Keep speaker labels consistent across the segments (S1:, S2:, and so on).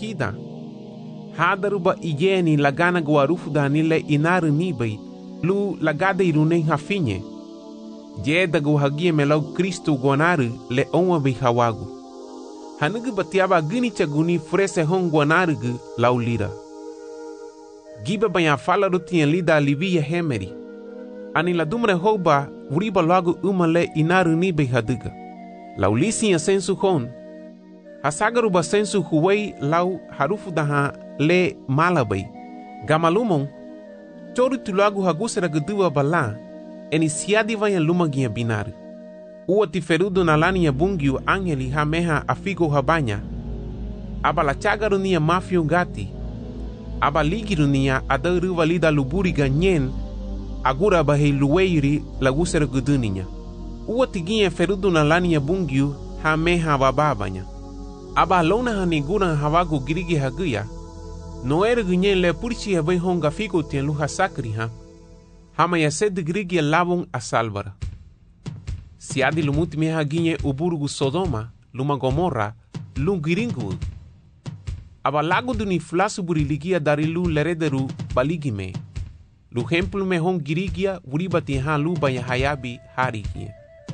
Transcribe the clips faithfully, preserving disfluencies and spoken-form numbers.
S1: hida. Hadaruba ijeni lagana guarufu da nile inaru nibai, lu lagada irune hafinye. Jeda guhagie melau Kristo guanaru le onwa bi hawagu. Hanugu batiaba gini chaguni frese hong guanaru gu lau lira. Giba banya fala rutien lida livia hemeri. Ani la dumre hoba uriba lagu umale inaru nibai haduga. Lau lisi ya sensu hon. Hasagaruba sensu huwei lau harufu daha le malabai. Gamalumon, choru tulagu hagusera gudua bala, eni siadi vaya lumagia binaru. Ua tiferudu na lani ya bungiu angeli hameha afigo habanya. Aba la chagaru nia mafio gati. Aba ligiru nia adaru valida luburi ganyen, agura bahei luweiri lagusera guduninya. Ua tigia ferudu na lani ya bungiu hameha wababanya. Aba lona hanigura hawagu girigi haguya. No era gunyen le purchi habai honga figo tien luha sakri ha. Hama ya sed grigi lavon a salvara. Siadi lumuti meha ginye uburugu Sodoma, luma Gomorra, lum giringu. Aba lago duni flasu buriligia darilu lerederu baligime. Lu hemplu me hong girigia uribati ha luba ya hayabi harigie.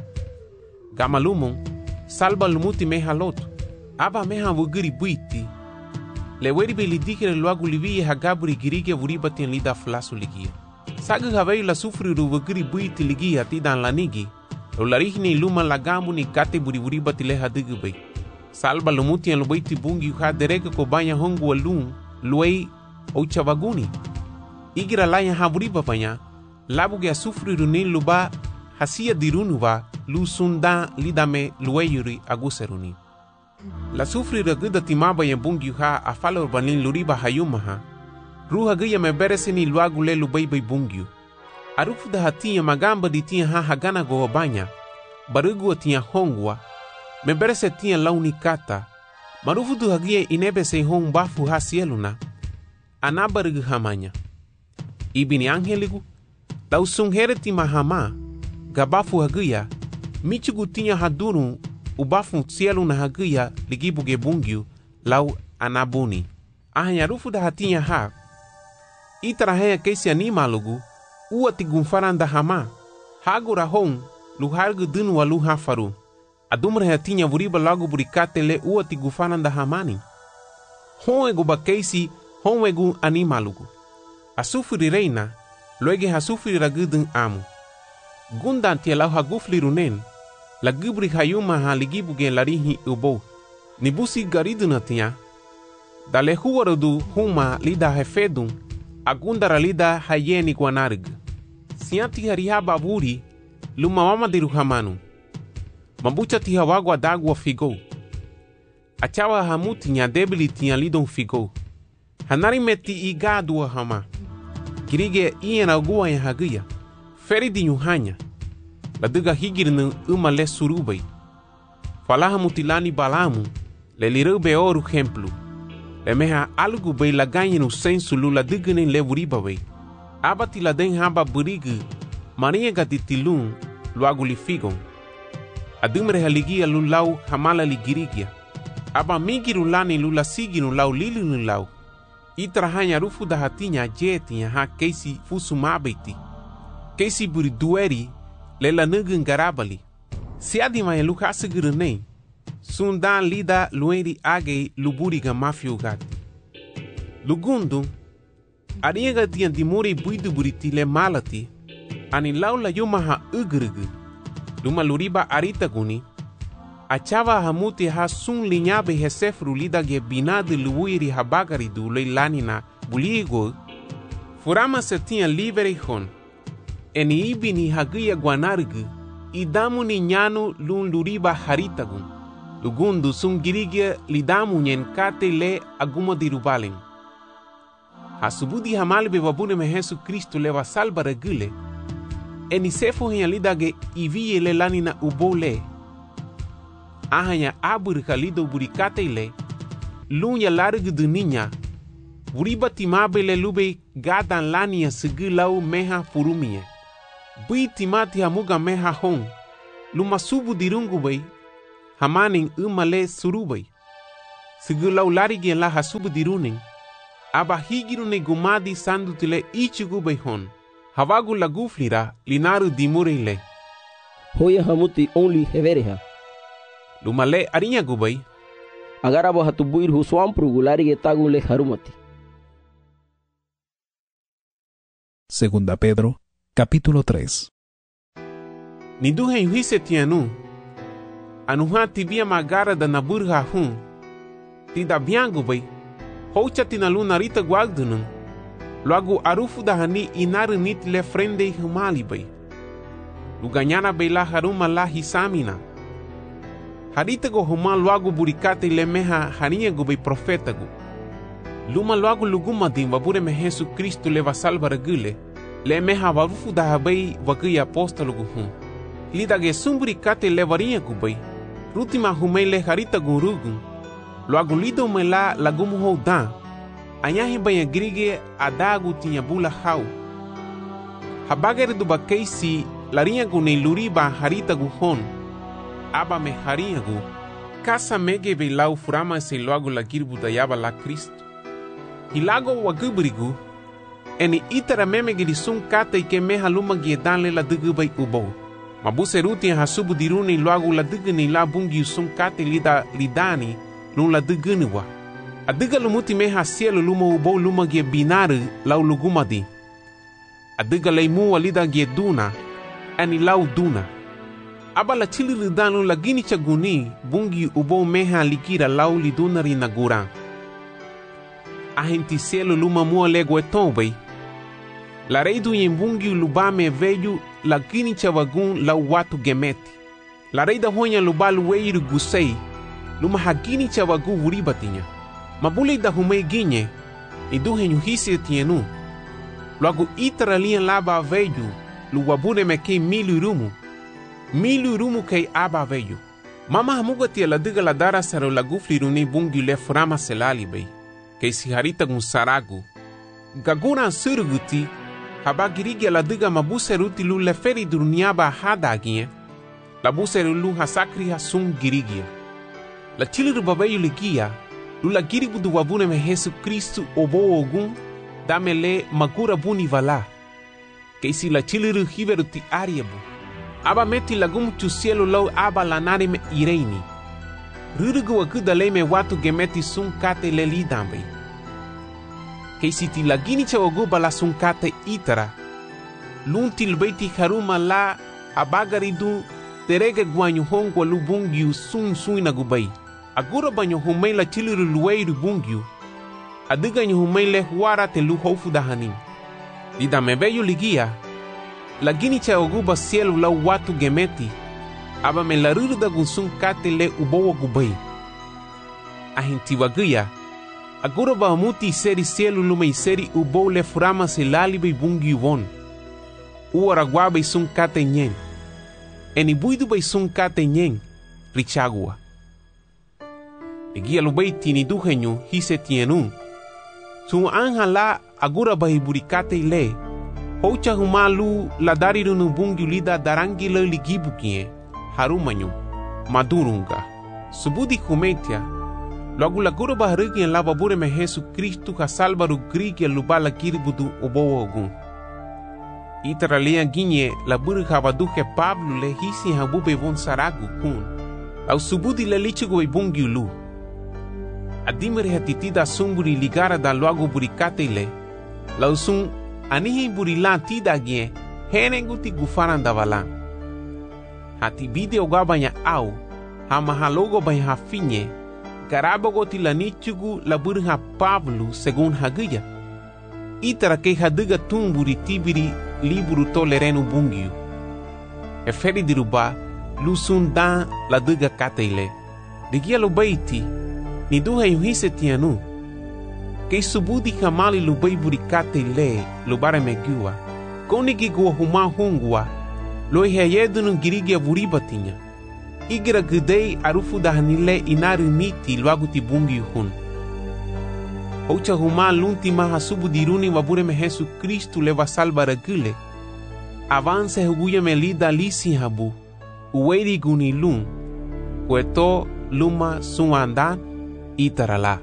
S1: Gamalumon, salba lumuti meha lotu. Aba meha wugiri buiti. Le weribe lidikere luagu livie hagaburi girige uribati lida flasu ligia. Sagu havei la sufriru wugiri buiti ligia tidan lanigi. Lo larihni luma lagamu ni kate buri uribati leha digubei. Salba lumuti en lubaiti bungi uha dereka kobanya hongu walung luei ouchavaguni. Igira laya haburiba panya. Labuge a sufriru ni luba hasia dirunuva lu sunda lidame lueyuri aguseruni. La sufri raguda timaba ya bungi ha afalo urbanin luriba hayumaha. Ruha gaya me bereseni luagu le lubaibai bungiu. Arufu da hatia magamba di tia ha hagana go banya. Barugu tia hongwa. Me berese tia launi kata. Marufu du hagia inebe se hong bafu ha sieluna. Anabarugu hamanya. Ibini angeligu. Lau sunghere tima hama. Gabafu hagia. Michugu tia haduru. Ubafu cielo na hagia ligibuge bungiu lau anabuni. Ahanya rufu da hatinha ha. Itarahea keisi animalugu ua tigunfaranda hama. Hagura hong luhargu dunu wa luha faru. Adumra hatinha vuriba lagu burikate le ua tigufaranda hamani. Honwegu ba keisi honwegu animalugu. Asufuri reina loege hasufuri ragudun amu. Gundantia lau hagufli runen. La gubri hayuma ha ligibuge larihi ubo. Nibusi gariduna tia. Dale huwarudu huma lida hefedun. Agundara lida hayeni guanarg. Sianti harihaba buri. Luma mama diru hamanu. Mabucha tiha wagwa dagwa figo. Achawa hamuti nya debili tia lidon figo. Hanari meti igadua hama. Kirige iena gua ya hagia. Feridi nyuhanya. La duga higirnu uma le surubai. Falaha mutilani balamu, le lirube oru hemplu. Le meha algu bei la ganhinu sensu lu la dugane le uribabai. Abati la den haba burigu, maria gatitilun, luagu li figon. Adumre haligia lu lau hamala li girigia. Aba migiru lani lu la siginu lau lilinu lau. Itrahanya rufu da hatinya jetinya ha keisi fusumabaiti. Keisi buri dueri, lela nugun garabali. Siadi mai luka sigurunei. Sundan lida lueri age luburiga mafio gati. Lugundu. Ariega tian dimuri buidu buriti le malati. Ani laula yuma ha ugrugu. Luma luriba arita guni. Achava hamuti ha sun linyabe hesefru lida ge binadu luiri habagari du le lanina buligo. Furama se tinha livre hon. Eni ibini hagia guanargu, idamu ni nyanu lun luriba haritagun. Lugundu sun girigia lidamu nyen kate le aguma dirubalen. Hasubudi hamalbe babune me Jesu Kristo leva salba regule. Eni sefo henya lidage ivie le lanina ubole. Ahanya aburika lido burikate le. Lun ya largu duninya. Uriba timabe le lube gadan lania sigilau meha furumie. Bui timati hamuga meha hong. Luma subu dirungu bay. Hamaning umale surubai. Segulau lari gen la hasubu diruning. Aba higirune gumadi sandu tile ichigu beihon. Havagu laguflira linaru dimurile.
S2: Hoya hamuti only hevereha.
S1: Lumale arinya gubai.
S2: Agarabo hatubuir huswamprugu lari getagule harumati.
S3: Segunda Pedro, capítulo tres.
S1: Niduhe yuhise tianu. Anuha tibia magara da naburha hun. Tida biangu bai. Houcha tinalu narita guagdunun. Logo arufu da hani inaru nit le frende humali bai. Luganyana bai la haruma la hisamina. Harita go huma logo burikate le meha harinha go bai profeta go. Luma logo luguma din wabure me Jesus Cristo leva salva gule. Le meha warufu da bai wagi apóstolo go hun. Lida ge sumburikate levarinha go bai. Rutima humei le harita go rugun. Logo lido me la lagumu hodan. Anyahi banha grige adagu tinha bula hau. Habagere do bakeisi larinha gu nei luriba harita gu hon. Aba me harinha gu. Kasa mege be lau furama se logo la girbu da yaba la Cristo. Hilago wagubrigu. Eni itara meme giri sun kata ike meha luma giedanle la dugu bai ubo. Mabuse ruti hasubu diruni logo la dugu ni la bungi sun kata lida lidani lun la dugu niwa. Adiga lumuti meha cielo luma ubo luma gie binaru lau lugumadi. Adiga leimu walida gie duna, ani lau duna. Aba la chili ridanu la gini chaguni bungi ubo meha likira lau liduna rinagura. Ahenti cielo luma mua lego etombe. La reidu yembungi lubame veju la gini chavagun lau watu gemeti. La reida honya lubalu weiru gusei luma hagini chavagu wuribatinya. Mabule da humei ginye, e do renyuhise tienu. Logo itara lian laba veju, luwabune me kei milu rumu. Milu rumu kei aba veju. Mama hamuga tia la diga la dara saro la gufli runi bungi le furama selali bei. Kei si harita gun saragu. Gagura suruguti, habagirigi la diga mabuse ruti lu le feri duruniaba hada ginye. La buse lu hasakri hasung girigia. La chiliru babeyu ligia. Lula girigu du wabune me Jesus Cristo obo ogun damele magura buni vala. Keisi la chiliru hiveru ti ariabu. Aba meti lagum tu cielo lau aba lanare me ireini. Rurugu wakuda le me watu gemeti sun kate le lidambe. Keisi ti lagini cha waguba la sun kate itara. Lunti lbeiti haruma la abagaridu terege guanyu hongwa lubungiu sun sun nagubai. Agora banho humei la chiliru lueiru bungiu. Adiga nyo humei le huara te lu hofu da hanim. Dida me veio ligia. La gini cha oguba cielo la watu gemeti. Aba me la ruru da gunsun kate le uboa gubai. Ahenti wagia. Agora ba muti seri cielo lumei seri ubo le furama se lalibe bungiu von. Uara guabe sun kate nyen. Eni buidu bei sun kate nyen. Richagua. Egia lubei tini duhenyu hise tienu. Su anja la agura bahiburikate ile. Hocha humalu la darirunu bungi lida darangi le ligibukie. Harumanyu. Madurunga. Subudi humetia. Logo la gura baharigi en la babure me Jesus Cristo ha salvaru grigi lubala kirbudu obo ogun. Itara lea ginye la buru habaduke Pablo le hisi habube von saragu kun. Au subudi le lichigo bungi lu. Adimere hatitida sumburi ligara da logo burikate le. Lausun anihi burilan tida gie henenguti gufaran da valan. Hati video gabanya au hama halogo banya hafinye garabogo tilanichugu la burha Pablo segun haguya. Itara ke haduga tumburi tibiri liburu tolerenu bungiu. Eferi diruba lusun dan la duga kateile. Digia lo baiti ni duha yuhise tianu. Kei subudi kamali lubai burikate le lubare megua. Koni gigua huma hungua. Loi heyedunu girigia buribatinya. Igira gudei arufu dahanile inaru niti luaguti bungi hun. Hocha huma lunti maha subu diruni wabure me Jesus Cristo leva salva regule. Avance huguya me lida lisi habu. Uweri guni lun. Kueto luma suandan. itarala.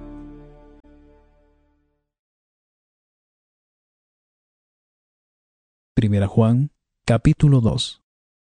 S3: Primera Juan, capítulo dos.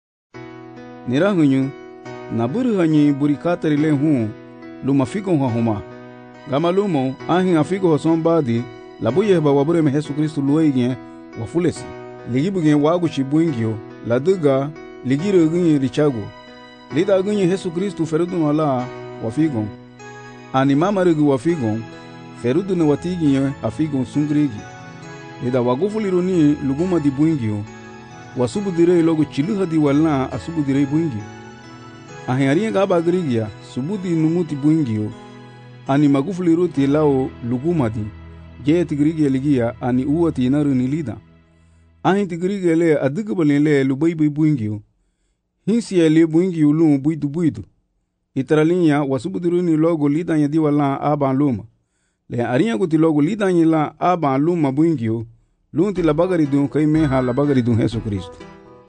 S4: Nirahunyu, naburu hanyi burikatari le hu, luma figo huma. Gama lumo, ahin afigo hosombadi, labuye ba wabure me Yesu Kristo luege, wafulesi. Ligibuge wagu chibwingio, laduga, ligiro gunye richago. Lida gunye Yesu Kristo ferudu wala, wafigo. Ani mama regu wafigo, ferudu na watigi afigo sungrigi. Lida wagufuliruni luguma di bwingio, wasubu direi logo chiluha di walna asubu direi bwingio. Ahiaria gaba grigia, subudi numuti bwingio, ani magufuliruti lao luguma di, je tigrigia ligia ani uwati inaru nilida. Ahin tigrigia le adigabali le lubaibai bwingio, hinsi le bwingio lumu buidu buidu. Itaralinya wasubu diruni logo lidanya di walna aban luma. Le aria guti logo lidanya la aban luma bwingio, lunti la bagari dun kai meha la bagari dun Yesu Kristo.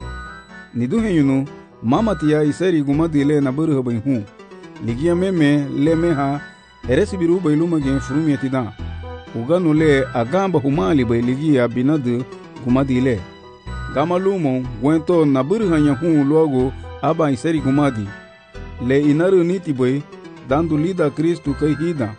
S4: Ni duhe yunu, mama tia iseri gumadi le na buru bai hu. Ligia meme le meha eresi biru bai luma gen furumi etidan. Uganu le agamba humali bai ligia binadu gumadi le. Gama lumo gwento na buru hanya hu logo aba iseri gumadi. Le inaru niti bai dandu lida Kristo kai hida.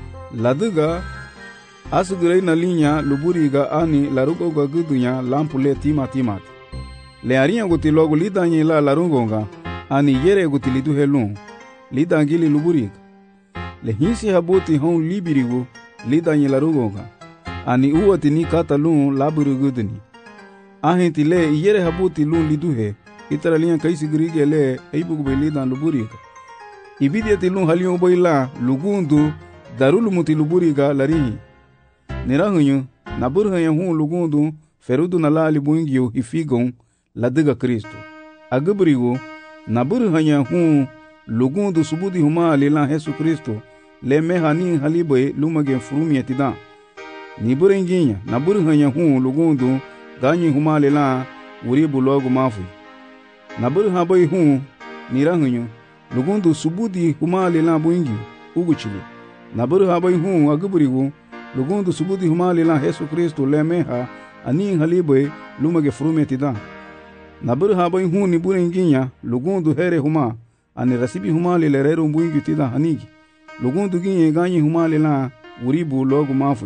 S4: Laduga asugurei na linha luburiga ani larugoga gudunya lampule tima timat. Le arinha guti logo lidanyi la larungonga ani yere guti lidu helun lidangili luburiga. Le hinsi habuti hon libirigo lidanyi larungonga ani uwati ni kata lun laburu guduni. Ahinti le yere habuti lun liduhe itara linha kaisi grige le eibugube lidan luburiga. Ibidiati lun halion boila lugundu darulu muti luburiga larihi. Nirahunyu, naburu hanya hu lugundu, ferudu na lali buingio hifigon, ladiga Kristo. Agaburigo, naburu hanya hu lugundu subudi huma lila Yesu Kristo, le meha ni haliboy lumage furumi etidan. Niburu inginya, naburu hanya hu lugundu, ganyi huma lila uribu logo mafui. Naburu haboy hu, nirahunyu, lugundu subudi huma lila buingio, uguchili. Naburu haboy hu agaburigo, lugundu subudi humali la Yesu Kristo le meha ani haliboy lumage furumi tidan. Naburu haboy hu ni bure nginya lugundu here huma ani rasibi humali le rero mbungi tidan hanigi. Lugundu ginye ganyi humali la uribu logo mafui.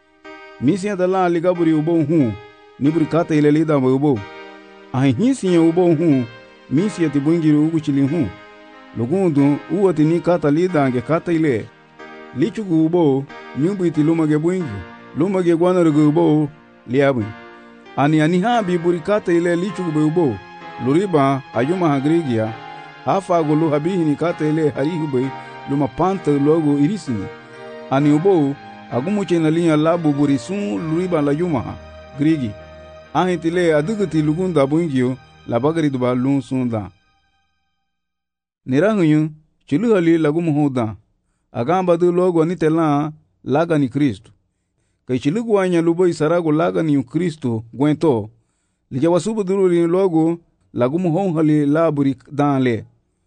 S4: Misia da la ligaburi ubo hu niburi kata ile lida ubo. Ahi hinsi ubo hu misia tibungi uguchili hu. Lugundu uwati ni kata lida ange kata ile. Lichugu ubo nyumbuiti lumage bwingi lumage gwanarugu ubo liabu ani ani ha biburikata ile lichugu be ubo luriba ayuma hagrigia hafa gulu habihi ni kata ile harihu be luma panta logo irisini ani ubo agumuche na linya labu burisun luriba la yuma grigi ahitile aduguti lugunda bwingio la bagari duba lun sunda nirahunyu chuluhali lagumu hoda agamba du logo nitela laga ni Kristo. Kai chilugu anya lubo isarago laga ni Kristo gwento. Lija wasubu duru ni logo lagumu honghali laburi danle.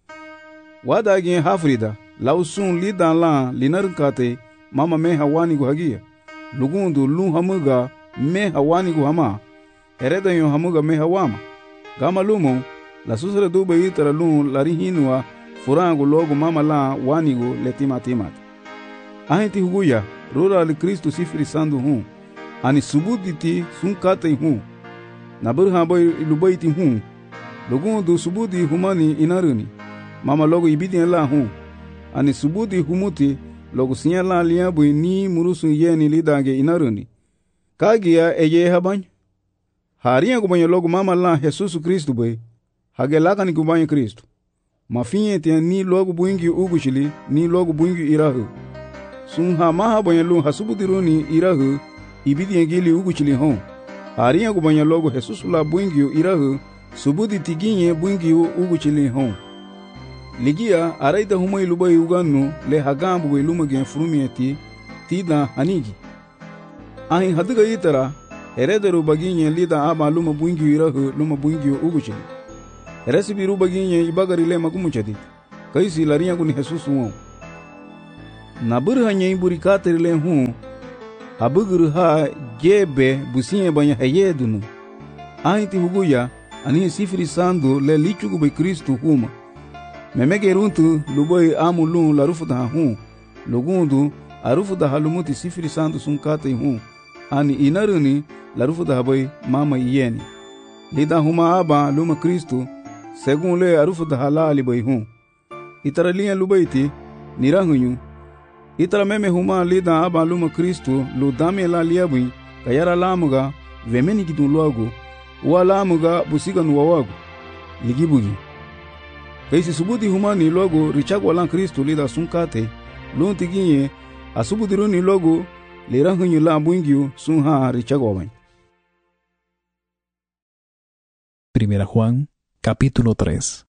S4: Wada gen hafrida lausun li dan la linarkate mama me hawani gu hagia. Lugundu lu hamuga me hawani gu hama. Ereda yo hamuga me hawama. Gama lumo la susra dube itara lu larihinwa furangu logo mama la wanigo letima timat. Ahenti huguya rura li Kristo sifiri sandu hu. Ani subuditi sunkate hu. Naburu haboy lubaiti hu. Lugundu subudi humani inaruni. Mama logo ibidi la hu. Ani subudi humuti logo sinya la liabu ni murusu yeni lidange inaruni. Kagia eye habany. Haria kubanyo logo mama la Jesus Kristo boy. Hage laka ni kubanyo Kristo. Mafinye tia ni logo buingi ugushili ni logo buingi irahu. Sunha maha banyalun hasubudiruni irahu ibidi engili uguchili hon. Haria kubanya logo Jesus la buingi irahu subudi tiginye buingi uguchili hon. Ligia araita humai lubai uganu le hagambu we lumage furumi eti tida hanigi. Ahi haduga itara herederu baginye lida aba luma buingi irahu luma buingi uguchili. Resibi rubaginye ibagari le magumuchadi. Kaisi laria kuni Jesus won. Na buri hanye buri katri le hu habuguru ha jebe businye banya hayedunu. Ahiti huguya ani sifiri sandu le lichugu be Kristu huma. Memege runtu luboy amulun la rufu da hu. Lugundu arufu da halumuti sifiri sandu sunkate hu. Ani inaruni la rufu da haboy mama iyeni. Lida huma aba luma Kristu segun le arufu da halali boy hu. Itara liyan lubayti nirahunyu. Itara meme huma lida aba luma Kristu lu dame la liabui kayara lamuga vemeni gidun loagu wa lamuga busiga nuwawagu ligibugi. Kaisi subudi huma ni logo richagwa lan Kristu lida sunkate lunti ginye asubudiru ni logo lirahunyu la buingyu sunha richagwa wan.
S3: Primera Juan, capítulo tres.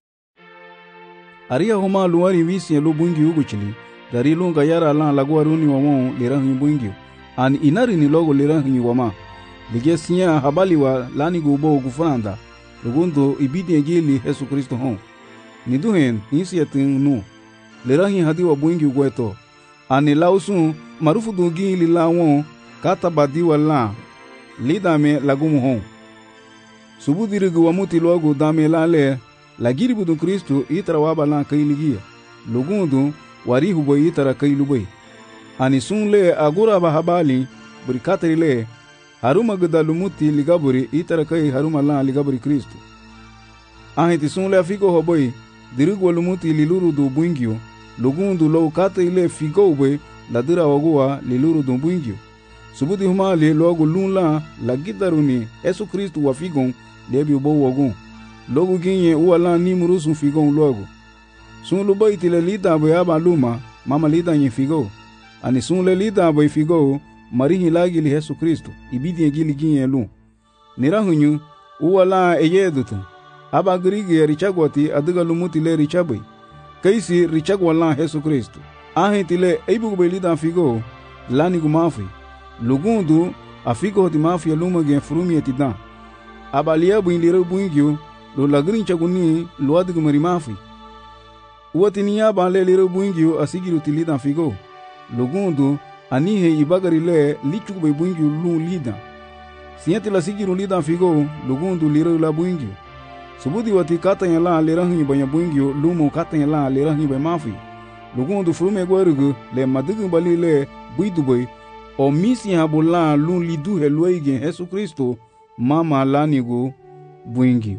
S4: Aria homa luari visi lu buingyu uguchili dari lunga yara lan laguaruni wamon lirahunyu buingyu an inari ni logo lirahunyu wama lige sinya habali wa lani gubo gufanda lugundu ibidi ngili Yesu Kristo hon niduhen nisi yatin nu lirahi hadi wa buingyu gweto ani lausun marufu dungi li lawon kata badi wala lidame lagumu hon subudirigu wa muti logo dame lale lagiri budun Kristo itra waba lan kailigia lugundu warihu boy itara kailubai ani sunle agura ba habali burikatri le haruma gudalumuti ligaburi itara kai haruma lan ligaburi Kristo ahiti sunle afiko hoboy dirigu walumuti liluru do buingyo lugundu lo kata ile figo boy ladira wagua liluru do buingyo subudi humali logo lunla lagidaruni Yesu Kristo wa figon lebi bo wagun logo ginye uwala ni murusu figon logo sun lu bayti le lida boy aba luma mama lida nyi figo ani sun le lida boy figo marihi lagi li Yesu Kristo ibidi ngili ginye lu nirahunyu uwala eyedutu aba grigi richagwati adiga lumuti le richabai kaisi richagwala Yesu Kristo ahiti le eibu boy lida figo lani gumafi lugundu afigo di mafia luma gen frumi etidan aba liya buin lire buingyo lo lagrin chaguni lo adigu marimafi uwati niya ba le lire buingyo asigiru tilidan figo lugundu anihe ibagari le lichugu be buingyo lu lidan siyati la sigiru lidan figo lugundu lire la buingyo subudi wati katanya la lirahi banya buingyo lumo katanya la lirahi be mafi lugundu frume gwerugu le madigu bali le buiduboy o misi habula lu lidu helwege Yesu Kristo mama lanigu buingyo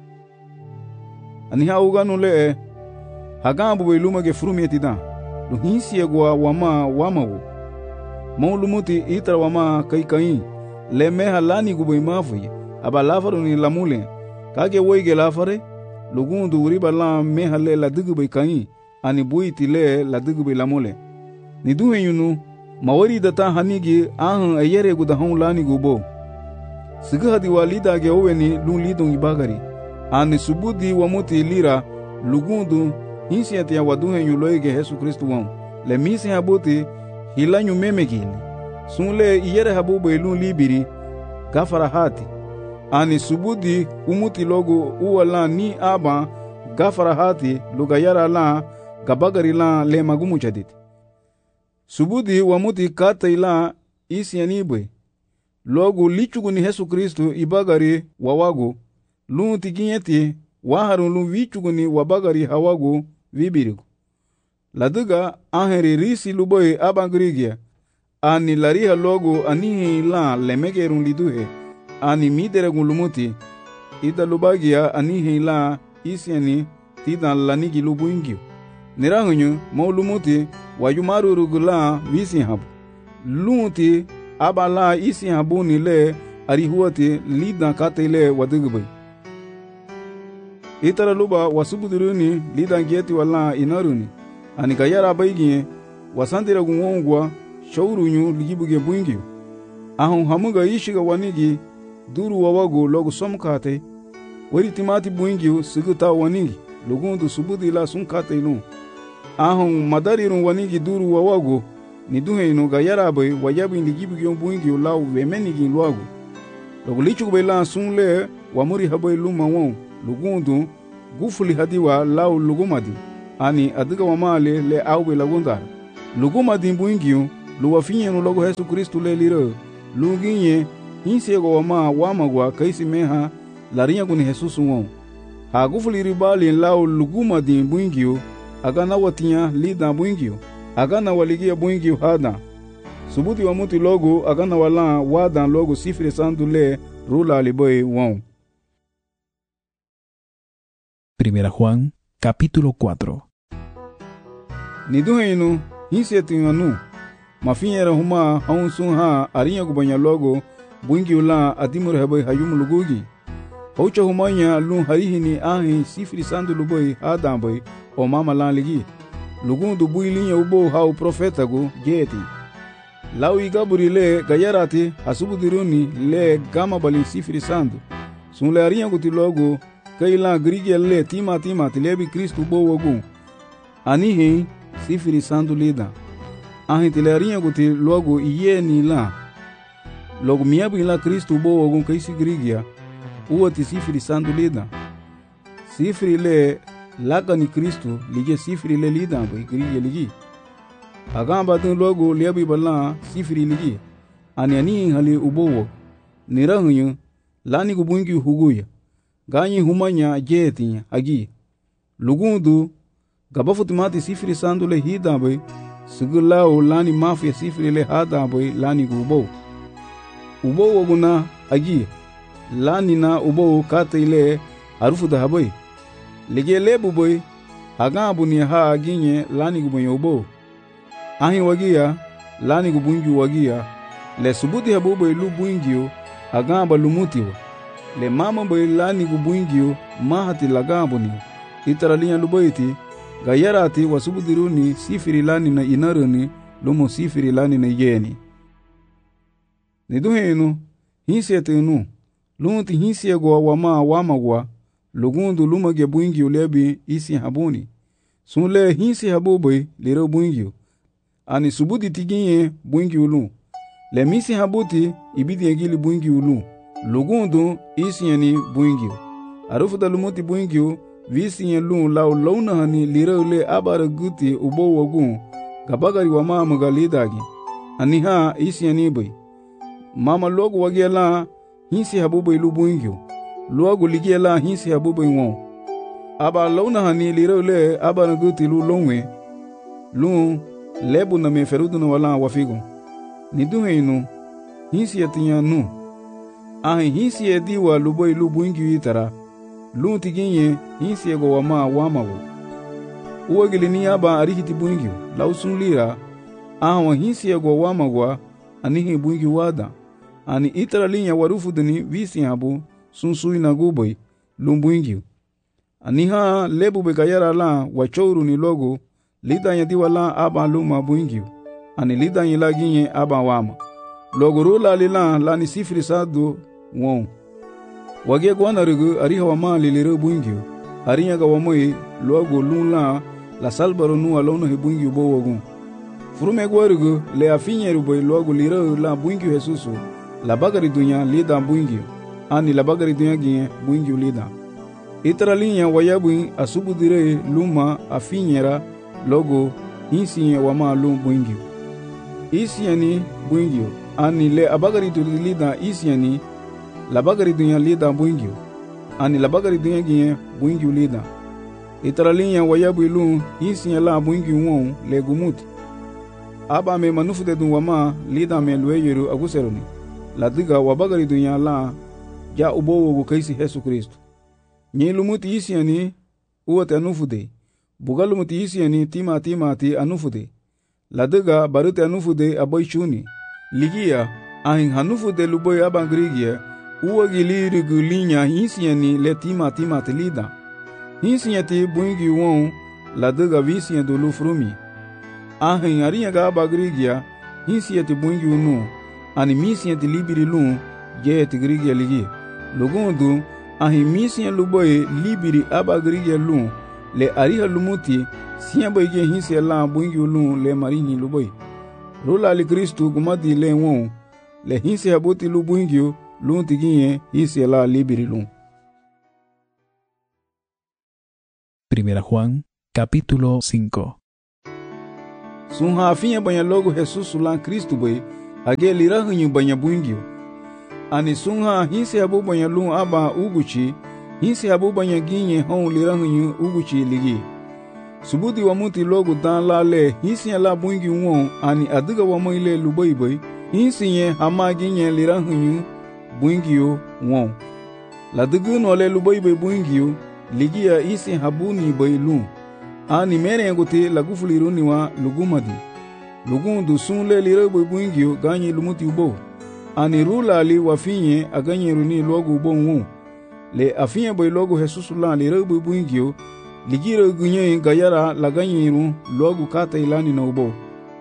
S4: ani hauganu le hagambu be lumage frumi etidan lu hinsi egwa wama wamawo maulumuti itra wama kai kai le meha lanigu be mafi aba lafaru ni lamule kage woige lafare lugundu uriba la meha le la digu be kai ani buiti le la digu be lamule ni duhenyunu mawari data hanigi ahan ayere guda hon lanigu bo siga hadi walida ge oweni lun lidon ibagari ani subudi wamuti lira lugundu hinsiati ya waduhe yuloige Yesu Kristo wan le misi habuti hilanyu memegili sunle iyere habubo lun libiri gafara hati ani subudi umuti logo uwala ni aba gafara hati lugayara la gabagari la le magumu chaditi subudi wamuti kata ila isi yanibwe logo lichugu ni Yesu Kristo ibagari wawago lunti ginyeti waharun lun vichugu ni wabagari hawago vibirigo laduga aheri risi luboy abangrigia ani lariha logo ani la lemegerun liduhe ani mideregun lumuti ida lubagia ani la isiani tidan lanigi lubuingio nirahunyu maulumuti wayumaru rugula visi habu lunti abala isi habu ni le arihuati lidan katele wadigbai itara luba wasubuduruni lidan gieti wala inaruni ani kayara baigie wasandira gunwongwa shawrunyu ligibuge buingio ahun hamuga ishiga wanigi duru wawago logo somkate wari timati buingio siguta wanigi lugundu subudi la sunkate lu ahun madarirun wanigi duru wawago ni duheinu gayara bai wayabi ligibuge buingio law vemenigi lwago logo lichu bela sunle wamuri habai luma won lugundu gufuli hadiwa law lugumadi ani adiga wamale le awbe lagundar Luguma din buingio, luwafinye no logo Yesu Kristu le liro. Luginye, hinse go wama wamagwa kaisi meha larinha kuni Jesus won. Hagufuli ribali lao luguma din buingio, agana watinha lida buingio, agana waligia buingio hada. Subuti wa muti logo agana wala wadan logo sifre sandu le rula aliboy won.
S3: Primera Juan, capítulo cuatro.
S4: Niduheinu, hinse tinganu, mafinyera huma haun sun ha arinya kubanya logo, buingi ula atimur heboy hayum lugugi. Haucha humanya lun harihini ahi sifri sandu luboy hadamboy o mama lan ligi. Lugundu builinya ubo hau profetagu jeti. Lau igaburi le gayarati hasubudiruni le gama bali sifri sandu. Sun le arinya kuti logo, kaila grige le tima tima tilebi Kristu bo wogun. Anihi sifiri sandu lida. Ahi tilarinha guti logo iye ni la. Logo miabu ila Kristu bo wogun kaisi grigia. Uwa ti sifiri sandu lida. Sifiri le laka ni Kristu lige sifiri le lida bai grigia ligi. Agamba dun logo liabi bala sifiri ligi. Ani ani hali ubo wo. Nirahunyu lani kubungi huguya. Ganyi humanya jeti agi. Lugundu gabafutimati sifiri sandu le hidambe sigulao lani mafia sifiri le hadambe lani gubo. Ubo woguna agi lani na ubo kate ile harufu da haboy. Lige lebu boy agabu ni ha aginye lani guboy ubo. Ahi wagia lani gubungi wagia le subuti habobo ilu buingio agamba lumutiwa. Le mama boy lani gubungio mahati lagambo ni itaralinya luboiti gayarati wasubudiruni sifiri lani na inaruni lumo sifiri lani na yeni. Niduhenu hinsi etenu lunti hinsi egwa wama wamagwa lugundu lumage buingio lebi isi habuni. Sunle hinsi haboboy lero buingio. Ani subudi tiginye buingio lu. Le misi habuti ibidi egili buingio lu. Lugundu isieni buingio. Arufu da lumuti buingio visi yen lun lau launa hani lirau le abara guti ubo wagun gabagari wa mama galidagi. Aniha isieni bai. Mama logo wagia la hinsi habubai lu buingio. Luagu ligia la hinsi habubai won. Aba launa hani lirau le abara guti lu longwe. Lun lebu na meferudu na wala wafigo. Niduheinu hinsi atinya nu. Ahi hinsi e diwa luboi lubu ingi itara. Lun tiginye hinsi e go wama wamawo. Uwagili ni aba arihiti buingi. Lausun lira. Ahawa hinsi e go wamagwa. Anihi buingi wada. Ani itara linya warufu dini visi habu. Sunsui na guboi. Lumbu ingi. Aniha lebu begayara la wachouru ni logo. Lida ya diwa la aba luma buingi. Ani lida ya laginye aba wama. Logo rula lila la ni sifri sadu won. Wagia gwana rugu ariha wama liliru buingio. Arinya ga wamoi logo lula la salbaro nuwa lona he buingio bo wagun. Furume gwa rugu le afinye ruboy logo liru la buingio Jesusu. La bagari dunya lida buingio. Ani la bagari dunya gine buingio lida. Itara linya wayabu asubu dire luma afinyera logo hinsi wama lum buingio. Isiani buingio. Ani le abagari tu lida isiani la bagari dunya lida buingio. Ani la bagari dunya gine buingio lida. Itaralinya wayabu ilu isinya la buingio won le gumuti. Aba me manufu de dun wama lida me lueyeru aguseroni. La diga wabagari dunya la ja ubo wogu kaisi Yesu Kristu. Nye lumuti isiani uwate anufude. Bugalumuti isiani tima tima ti anufude. La diga barute anufude aboy chuni. Ligia, ahin hanufu de luboy abangrigia, uwa giliri gulinya hinsiani le tima tima telida. Hinsiati buingi won, la dega visian do lufrumi. Ahin arinya ga abangrigia, hinsiati buingi unu, ani misiati libiri lun, jeti grigia ligi. Lugundu, ahin misian luboy libiri abangrigia lun, le ariha lumuti, siyan boyge hinsia la buingi lun le marini luboy. Rula li Kristu gumadi le won, le hinsi habuti lu buingio, lun tiginye hinsi la libiri lun.
S3: Primera Juan, capítulo cinco.
S4: Sun ha afinha banha logo Jesus lan Cristo bai, age lira hunyu banha buingio. Ani sun ha hinse habu banha lun aba uguchi, hinse habu banha ginye hon lira hunyu uguchi ligi. Subudi wa muti logo dan la le, hinse la buingi won, ani adiga wa moile lubai bai, hinse ye hama ginye lira hunyu buingio won. La digu no le lubai bai buingio, ligi ya isi habuni bai lun. Ani mere yangote lagufuliru niwa lugumadi. Lugun du sun le lira bai buingio ganyi lumuti ubo. Ani rula ali wafinye aganyi runi logo ubo won. Le afinye bai logo Jesus lan lira bai buingio, ligira gunye gayara laganyi ru logo kata ilani na ubo.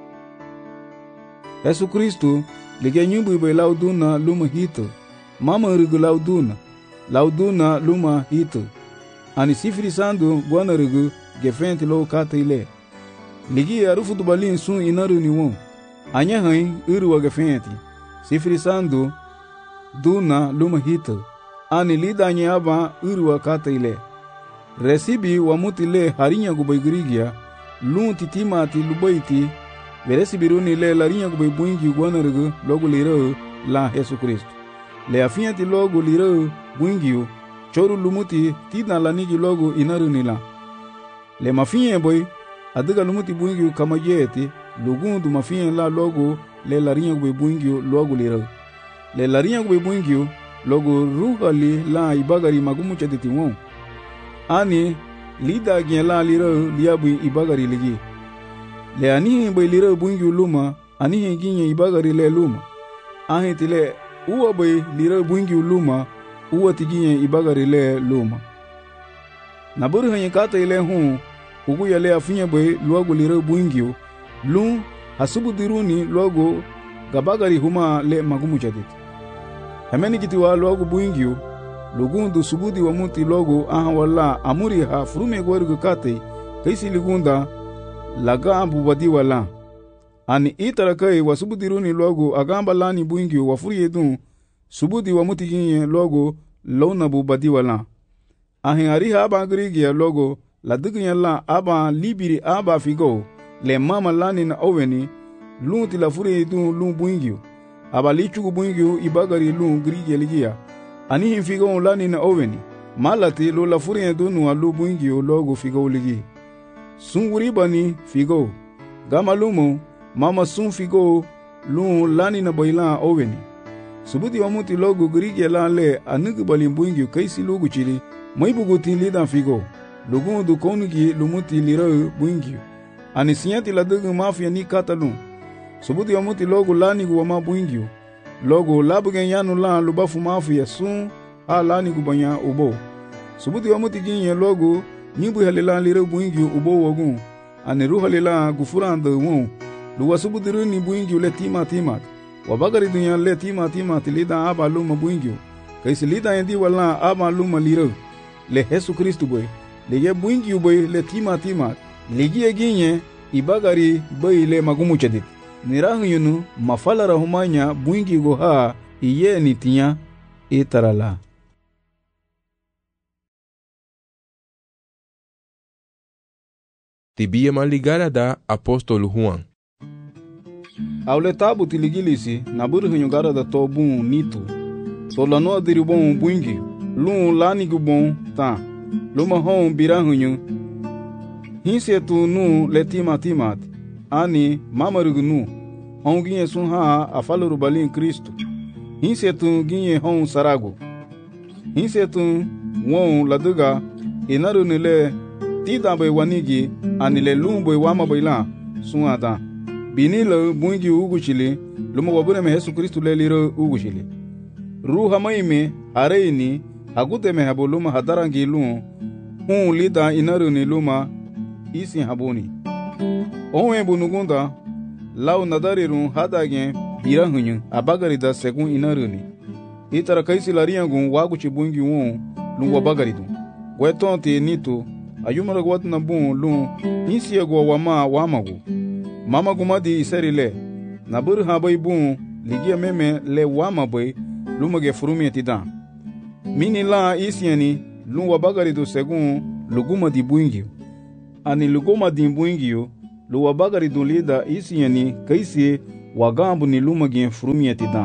S4: Yesu Kristo liga nyumbu bai lauduna luma hito. Mama rigu lauduna. Lauduna luma hito. Ani sifiri sandu bwana rigu gefenti lo kata ile. Ligi arufu dubalin sun inaru ni won. Anya hain uru wa gefenti. Sifiri sandu duna luma hito. Ani lida anya aba uru wa kata ile. Resibi wa muti le harinya gubay grigia. Lun titimati lubaiti. Veresibi runi le larinya gubay buingi gwana rigu logo lira la Yesu Kristo. Le afianti logo lira buingio. Choru lumuti tidna lanigi logo inaru nila. Le mafinye boy adiga lumuti buingio kama jeti lugundu mafinye la logo le larinya gube buingio logo lira. Le larinya gube buingio logo ruhali la ibagari magumu chaditi won. Ani lida gien la lira liabu ibagari ligi. Le anihi boy lira buingio luma anihi ginye ibagari le luma. Ahi tile uwa boy lira buingio luma uwa tiginye ibagari le luma. Naburu hanye kata ile huu ugu ya le afinye boy luagu lira buingio lun hasubu diruni luagu gabagari huma le magumu jadit. Hemeni jitiwa luagu buingio lugundu subudi wa muti logo aha wala amuri ha furume gwarugu kate kaisi ligunda laga ambu wadi wala. Ani itarakai wa subudi runi logo agamba lani buingio wafuri yedun subudi wa muti ginye logo launa bu badi wala. Ahin ariha aba grigia logo la dignya la aba libiri aba figo le mama lani na oveni lunti la furi dun lun buingio aba lichugu buingio ibagari lun grigia ligia ani hin figo lani na oveni malati lo la furi dun wa lu buingio logo figo ligi sun wuri bani figo gama lumo mama sun figo lun lani na boilan oveni subudi wa muti logo grigia la le anugu balin buingio kaisi lugu chili maibuguti lidan figo lugun du konigi lumuti lira buingio. Ani sinyati la dugu mafia ni katalun. Subuti wa muti logo lani gu wama buingio. Logo labugen yanu lan lubafu mafia sun ha lani gu banya ubo. Subuti wa muti ginye logo nibu halilan lira buingio ubo wagun. Ani ruha lilan gufuran da won. Luwa subuti runi buingio le tima timat. Wabagari dunya le tima timat lidan aba luma buingio. Kaisi lidan yendi wala aba luma lira. Le Yesu Kristo boy. Lege buingi boy le tima tima. Legi eginye ibagari boy le magumu chadit. Nirahu yunu mafala rahumanya buingi goha iye nitinya itarala.
S5: Tibia maligara da apostolo Juan.
S4: Aule tabu tiligilisi naburu hunyugara da tobun nitu. Solano adiribon buingi. Lun lani gubon ta. Luma hon birahunyu. Hinse tu nu le tima timat. Ani mamarugu nu. Hon ginye sun ha afaluru balin Kristo. Hinse tu ginye hon sarago. Hinse tu won laduga inaru nile tidambe wanigi anile lumbo wama baila sun ata. Binile bungi uguchili luma wabure me Yesu Kristo le liro uguchili. Ruha maime areini agute me habo luma hadarangi lun hun lida inaru ni luma isi haboni. Onwe bunugunda lau nadarirun hadagen birahunyu abagari da segun inaru ni. Itara kaisi lariangun waguchi bungi won lun wabagari dun. Gwetonte nito ayumara gwatu na bun lun insi egwa wama wamagu. Mama gumadi iseri le naburu habai bun ligia meme le wamabai luma ge furumi etidan. Mini la isiani lun wabagari do segun luguma di buingio. Ani luguma di buingio lu wabagari dun lida isi yani kaisi wagambu ni luma gen frumieti dan.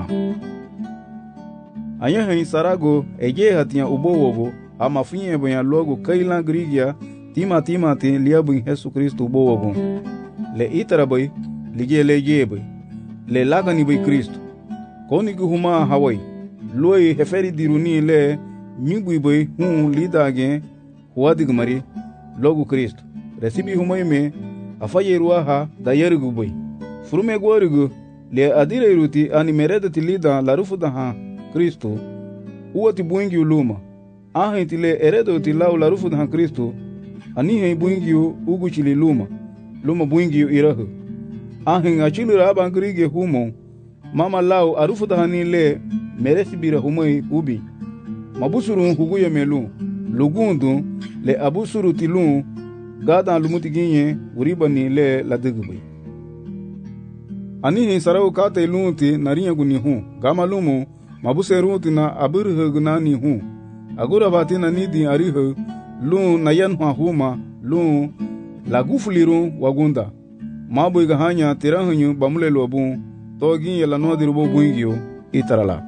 S4: Anya hen sarago ege hatiya ubowogo ama finye boya logo kailan grigia tima tima te liabu Yesu Kristo ubowogo. Le itarabai lige le yebe le lagani bai Kristo. Koni huma hawai loi heferi diruni le nyugui bai hun lida gen huadig mari logo Kristo. Resibi huma ime afaye ruaha da yergu bai. Frume gwarigu le adire ruti ani mereda ti lida larufu da ha Kristo uati buingi uluma. Ahen ti le eredo ti lau larufu da ha Kristo ani hen buingi ugu chili luma. Luma buingi irahu. Ahen achili raba ngrige humo mama lau arufu da hani le meresi bira humai ubi. Mabusuru hugu ya melu lugundu le abusuru ti lu gada lumuti ginye uriba ni le ladigubay. Ani hin sarau kate lunti nariya guni hu gama lumu mabuse runti na abirhe gunani hu agura bati na nidi arihe lu nayan hua huma lu lagufliru wagunda mabu igahanya tirahanyu bamule lobu togi yala nodirubo buingyo itarala.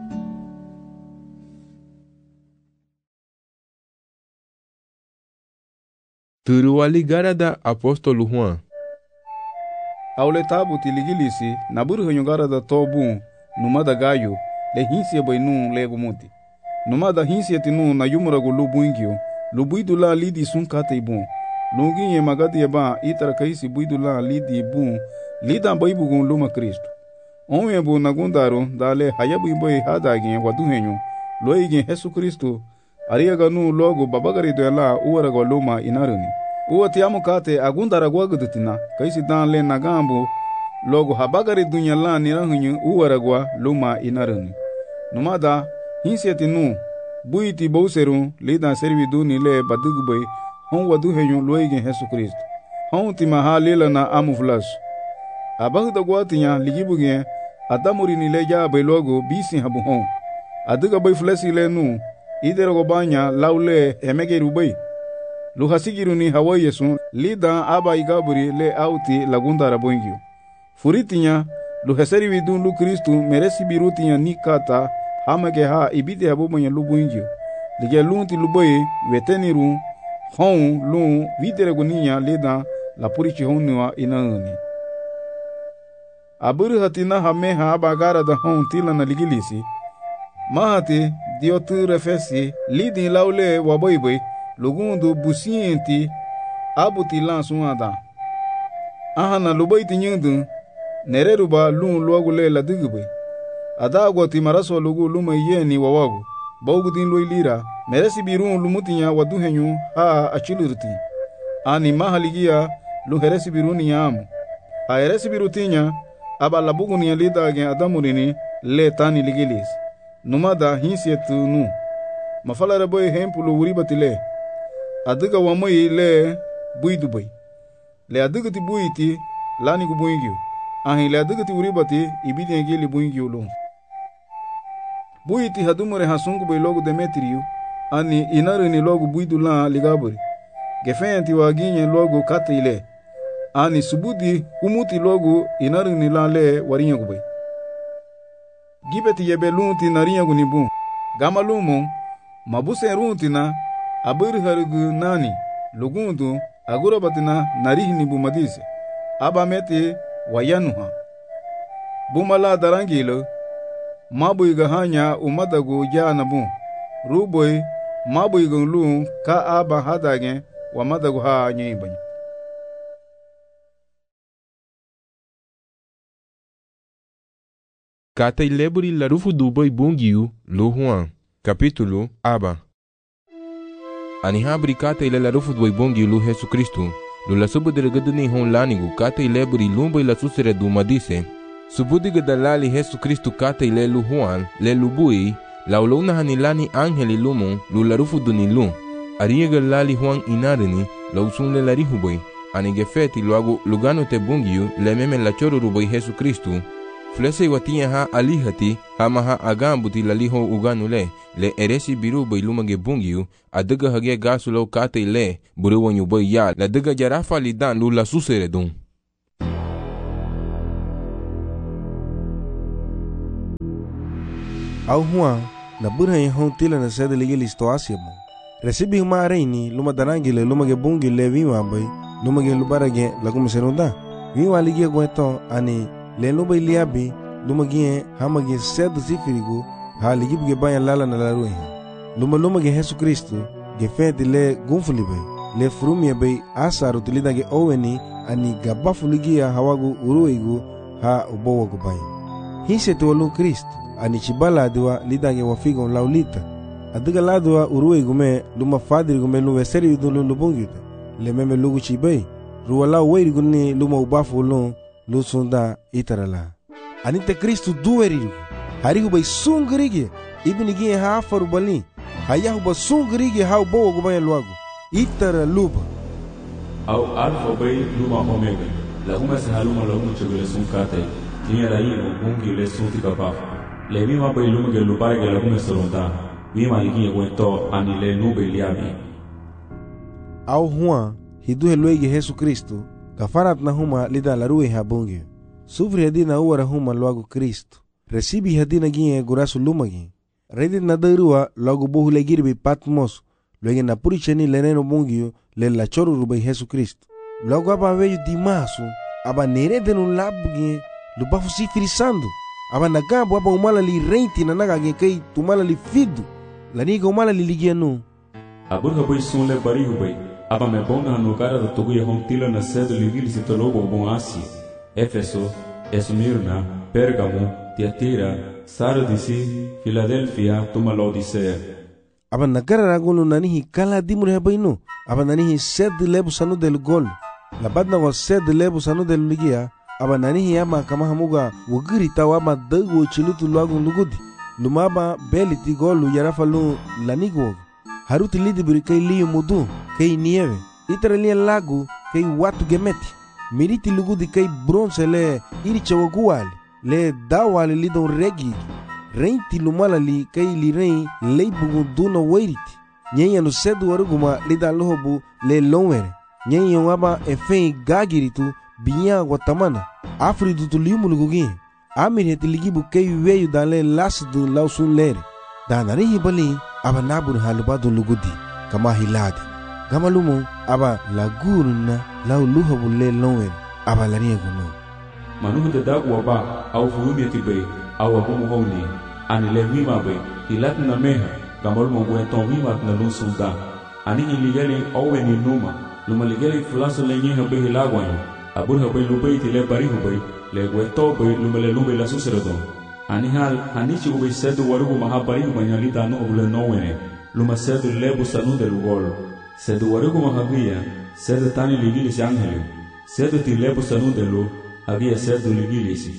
S5: Turua ligara da apóstolo Juan.
S4: Aule tabu ti ligilisi na burhanyu gara da tobu numada gayo le hinsia bai nu lego muti. Numada hinsia ti nu na yumurago lubu ingyo lubuidu la lidi sun kate ibu. Lungi ye magadi yeba itara kaisi buidu la lidi ibu lida baibu gun luma Kristo. Onwe bu nagundaro dale hayabu ibai hadagi waduhenyu loigi Yesu Kristo ariyaga nu logo babagari doela uwarago luma inaruni. Uwa tiamu kate agundara gwagudutina kaisi dan le nagambu logo habagari dunya la nirahunyu uwaragwa luma inaruni. Numada hinsieti nu buiti bouseru lidan servidu ni le badugubay hon waduhenyu loigi Yesu Kristo. Hon timaha lila na amuflas. Abahuda gwatinya ligibuge adamuri ni le jabe logo bisi habu hon. Aduga bay flesi le nu idero banya laule emegeru bay. Luhasigiru ni hawa yesu lida aba igaburi le auti lagunda rabongio. Furitinya luheseri vidun lu Kristu meresi birutinya nikata hamage ha ibide habobonya lubungio. Lige lunti luboye weteniru hon lu videre guninya lida la purichi honua inaani. Aburu hatina hameha aba gara da hon tila na ligilisi. Mahati diotu refesi lidi laule waboiboy lugundu busienti abuti lansuada. Ahana lubaiti nyundu nereruba lun luagule la digube. Adagwa timaraso lugu luma yeni wawagu. Baugudin loilira meresi birun lumutinya waduhenyu ha achilurti. Ani mahaligia luheresi biruni yamu. Ha heresi birutinya aba labuguni lida gen adamurini le tani ligilis. Numada hinsietu nu. Mafala raboy hempulu uribatile. Adiga wamoi le buidubay. Le adiga ti buiti lani gu buingyo. Ahin le adiga ti uribati ibidi ngeli buingyo lo. Buiti hadumure hasungu bay logo Demetriu. Ani inaru ni logo buidu la ligaburi. Gefenti waginye logo kate ile. Ani subudi umuti logo inaru ni la le warinya gubay. Gibeti yebe lunti narinya gunibu. Gama lumo mabuse runti na abiri harigu nani lugundu agura batina narihini bumadise. Aba meti wayanuha. Bumala darangilo mabu igahanya umadagu jana bu. Ruboy mabu igunlu ka aba hadage wa madagu ha nyibany.
S5: Kata ileburi larufu dubai bungiu lu Juan. Capítulo Aba. Ani habri kata ile larufu dubai bungiu lu Yesu Kristu. Lu la subu dirigadu hon lanigu kata ileburi lumba ila susere dumadise. Subudiga dalali Yesu Kristu kata ile lu Juan le lubui. La uluna hanilani angeli lumu lu larufu dunilu. Ariega lali Juan inarini la usun le larihubui. Ani gefeti luagu lugano te bungiu le meme la choro rubai Yesu Kristu. Flese watinya ha alihati hama ha agambuti laliho uganule le eresi biru bai lumage bungiu adaga hage gasulo kate le buru wanyu bai ya la daga jarafa lidan lu la susere dun.
S6: Au Juan, na burha em hon tila na sede ligil isto asiamo. Recibi uma reini, luma darangile, luma ge bungi le viwa bay, luma ge lubarage la kuma serunda. Viwa ligia gweto ani le luba iliabi, luma ge hama ge sede sifirigo, ha ligib ge baya lala na laruhe. Luma luma ge Jesu Kristo, ge fete le gunfuli bay, le frumia bay asaru tilida ge oweni ani gabafu ligia hawagu uruigu ha ubowa gubay. Hise tuwalu Kristo, ani chibala diwa lidage wafigo laulita. Adiga ladwa uruwe gume luma fadiri gume luwe seri udulu lubungita. Le meme lugu chibay. Ruwala uweiri guni luma ubafu ulun lusunda itarala. Anite Kristu duweriru. Harigu bay sungirigi. Ibini gie haafaru bali. Hayahu ba sungirigi hau bowa gubaya luagu. Itara luba.
S7: Au alfa bay luma omega. Lahuma sahaluma lahuma chagule sunkate. Tinya rayi bungi le sunti kapafu. Le mima bay luma ge lupare ge lahuma salonda. Mima ligi wento ani le nube liabi.
S6: Au Juan hiduhe luege Jesu Kristo kafarat na huma lida larue habungi. Sufri hadina uwara huma luagu Kristo. Recibi hadina gie gurasu lumagi. Redit na darua luagu bohu le girbi Patmos. Luege na puricheni leneno bungio le la choru rubay Jesu Kristo. Luagu aba veju dimasu aba neredenu labugie lubafu sifirisando. Aba nagambo aba umala li reinti na naga ge kai tumala li fidu. La niga umala li ligia nu.
S7: Aburga boy sun le barihu bay. Aba me bonga no cara do togu ye hontila na sedo ligili se tolobo bon Asia. Efeso, Esmirna, Pergamo, Tiatira, Sardisi, Philadelphia, tuma Laodicea.
S6: Aba nagara ragunu nanihi kala dimur hebaynu. Aba nanihi sed lebu sanu del gol. La badna wa sed lebu sanu del ligia. Aba nanihi ama kama hamuga wagiri tawa aba dagu chilutu luagun lugudi. Lumaba beliti golu yarafalu lanigwog. Haruti lidi buri kay liyo mudu, kay nieve. Itara liya lagu kay watu gemeti. Miriti lugudi kay bronze le iri chawaguali. Le dawali lidon regi. Reinti lumala li kay li rein leibugu duna wairiti. Nyenya no sedu waruguma lida lohobu le lonwere. Nyenya waba efei gagiritu binya guatamana. Afridu tu limu lugugi. Amir heti ligibu kay weyu dale lasidu lausun lere. Danarihi bali aba nabur halubadu lugudi kama hiladi. Gama lumu aba laguruna lau luhobu le lonwere. Aba laniya gunu.
S7: Manuhu te dagu waba au furumi atibe au wabumu honi. Ani le mima be hilat na meha gamol mo bueton mima na lunsunda. Ani iligeli owe ni numa. Luma ligeli flaso le nyeha be hilagwanyo. Abur habe lube ti le barihu be le gueto be luma le lube la suserodon. Ani hal hanichi ube sedu warugu maha barihu manyalita no obule nowene. Luma sedu lebu sanu de lugol. Sedu warugu maha guia sedu tani ligilisi angelu. Sedu ti lebu sanu de lu había sedu ligilisi.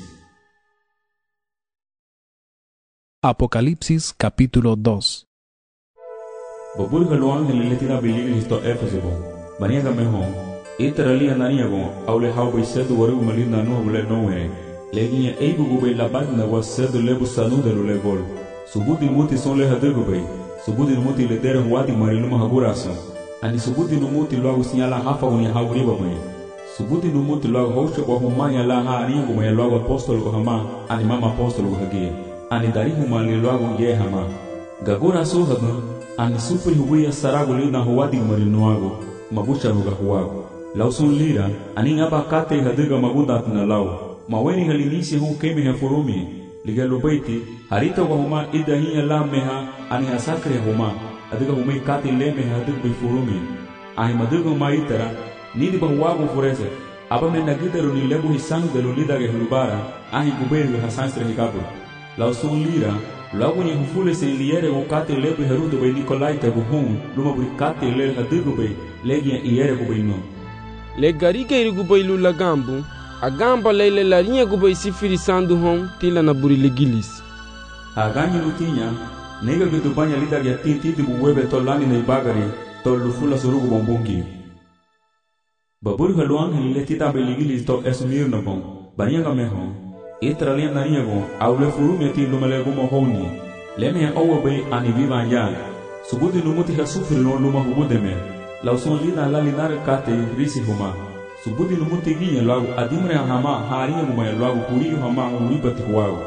S3: Apocalipsis capítulo dos.
S7: Bobulga lo ángel le tira biliglis to Éfeso bo. Maniaga mehon. Iteralia naniago aule haubai sedu warugu malinda no obule nowene. Leguinha eibu gubei labadna was sedu lebu sanu de lu legol. Subudi muti son le hadegu bei. Subudi muti le dere huati mariluma haguraso. Ani subudi numuti logo sinyala hafa unia hauriba mwe. Subuti numuti logo hosho kwa humanya la ha aringu mwe logo apostolo kwa hama. Ani mama apostolo kwa hagia. Ani darihu mali logo ye hama. Gagura suhadun. Ani supri huwia saragu lina huwadi marinuago. Mabusha ruga huwago. Lausun lira. Ani ngaba kate hadiga magudat na lau. Maweni halinisi huu kemi hafurumi. Ligalo baiti. Harita wa huma idahiya la meha. Ani hasakre huma. Adiga humay kate leme hadig bifurumi. Ahi madigo maitara. Nidi bahuwago furese. Aba me nagitaru ni lebu hisanu de lulida ge hulubara. Ahi guberi hasanstre hikabu. Lausun lira. Logo ni hufule se iliere o kate lebu herudo be Nikolai te buhun. Luma buri kate le hadigo be. Legia iere gubei no.
S8: Le garike iri gubei lula gambu. Agamba leile la linha gubei sifiri sandu hon tila na buri legilis.
S7: Aganyi lutinya. Nega gitu banya lida ge tinti di buwebe tolani na ibagari. Tol lufula surugu bombungi. Babur haluang hele tita beligilis to esmir na bon. Banya meho. Itralia nania go. Aule furumi ti lumale gumo honi. Leme ya owa bei ani viva ya. Subudi numuti ha sufri no luma hubudeme. Lauson lina la linar kate risi huma. Subudi numuti ginya lagu adimre hama haria mumaya lagu kuriyo hama uibati huwago.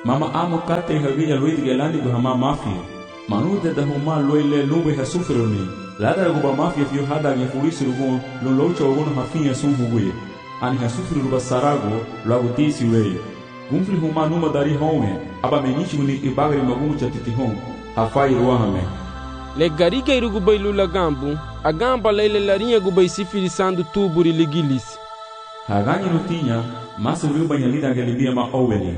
S7: Mama amo kate hagia luid gelani go hama mafia. Manude da huma loile lumbe ha sufroni. Lada go ba mafia fio hada ge furisi rugo lo locha ogono hafinha sun hugue. Ani ha sufri ruba sarago logo disi wei. Gumfli huma numa dari home aba menichi ni ibagri magumu chatiti home. Hafai ruahame.
S8: Le gariga irugu bailu lagambu, agamba leile larinha gubai sifirisando tuburi ligilis.
S7: Hagani rutinha, masu ruba nyalida gelibia ma oweli.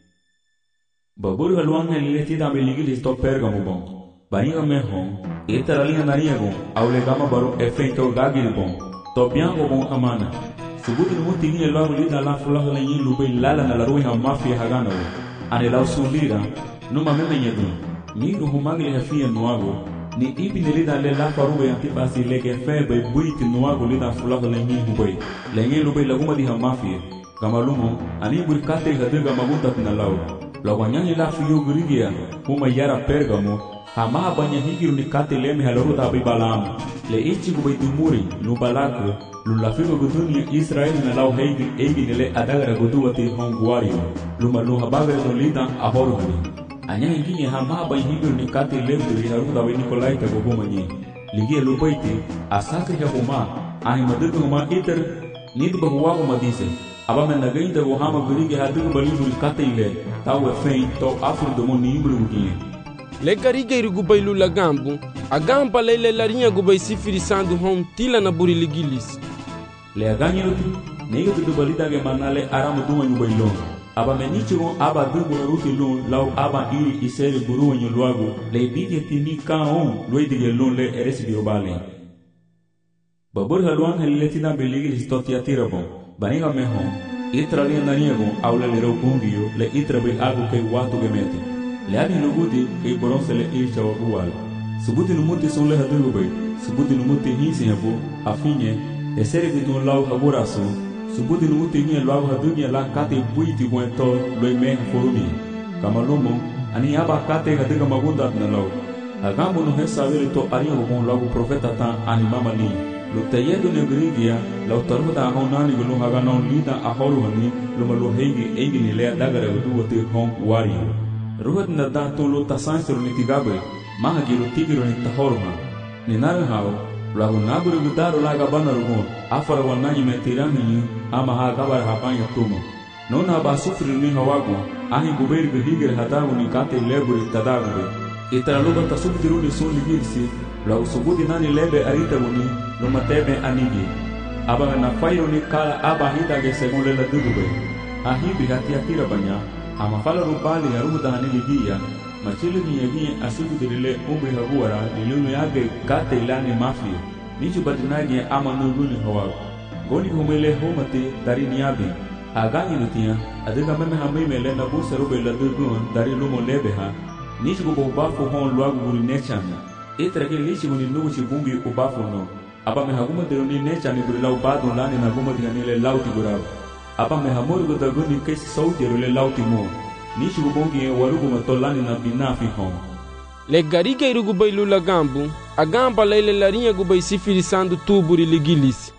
S7: Baburu haluanga liletida beligilis to pergamo bom. Baringa mehon, etaralinha nariago, aule gama baru efeito gagiri bom. To biango bom amana. Subuti no mutinha logo lida la fulaha lenyin lubai lala na laruha mafia hagana. Ane lau sulira, numa memenyedu. Miru humagli hafia noago. Ni ibi ni lida le la faruwe antipasi lege febe buiti noago lida fulaha lenyin hubai. Lenyin lubai laguma di hamafia. Gamalumo, ani burkate hadiga magunta pinalau. Lawanyani la fiyo gurigia, huma yara pergamo, hama banya higiru ni kate leme haloruta bibalam. Le ichi gubai dumuri, nubalakro, lula figo guduni Israel na lau heigi egi nile adagara guduwati honguario. Luma luha bagare no lida ahoruhani. Anya hingi hama banya higiru ni kate leme haruta bi Nikolaita gubumani. Ligia lubaiti, asakri huma, ahi madudu huma iter, nid bahuwago madise. Aba men nagainda go hama gurige hadigu balibu kate ile, tawe fein to afro do moni imbulu gugie.
S8: Le gariga irugu bailu lagambu, agamba leile larinha gubai sifirisando hom tila na buri ligilis.
S7: Le aganyi ruti, nega du balida ge manale aramu duwa nyubailon. Aba menichigo aba dugu na ruti lon, lau aba iri isere buruwa nyuluago, le bige tini kaon, luidige lon le eresi biobale. Babur haluan haliletina beligilis toti atirabon. Baringa mehon, itra li naniego aula le robungio le itra be algo ke watu gemete. Le ani lugudi ke boronse le ircha wagual. Subuti numuti son le hadugo be, subuti numuti hinsi habu, afinye, esere vidun lau haburaso, subuti numuti nye lau hadunya la kate buiti buento lo ime foruni. Kamalumo, ani aba kate hadiga magunda na lau. Agambo no hesa vele to aria bon lau profeta tan animama li. Lutayedu negrigia, lau taruda honani gulu haganon lida ahoruhani, lumalu heigi eigi ni lea dagara gudu wate hong wario. Ruhat na da tolo tasansero ni tigabe, maha giru tigiro ni tahoruha. Ni nare hao, lagu naburu gudaro laga bana rugon, afara wananyi metirani ama ha gabar hapanya tumo. Nona ba sufri ni hawago, ahi guberi gihigir hadago ni kate leburi tadagube. Itaraluga tasubdiru ni suni girsi, lau subudi nani lebe arita wuni, luma tebe anigi. Aba na fayo ni kala aba hidage segun lela dugube. Ahibi hati akira banya, ama fala rubali ya ruda hani ligia, machili ni yagi asubdirile umri haguara, nilunu yage kate ilani mafia. Nichu batinagi ama nuguni hawago. Goni humele homate dari niyabi. Agani nutia, adiga meme hamimele na busa rube la dugun dari lumo lebe ha. Nichu gubo bafo hon luagu guri nechana. Itra ke lichi muni nugu chibungi ubafo no. Aba me haguma deroni nechani guri lau badu lani na guma dihanile lauti gurao. Aba me hamuri gudaguni kesi sauti rule lauti mo. Nichu gubongi e warugu matolani na binafi hon.
S8: Le gariga irugu bailu lagambu, agamba leile larinha gubai sifirisando tuburi ligilis.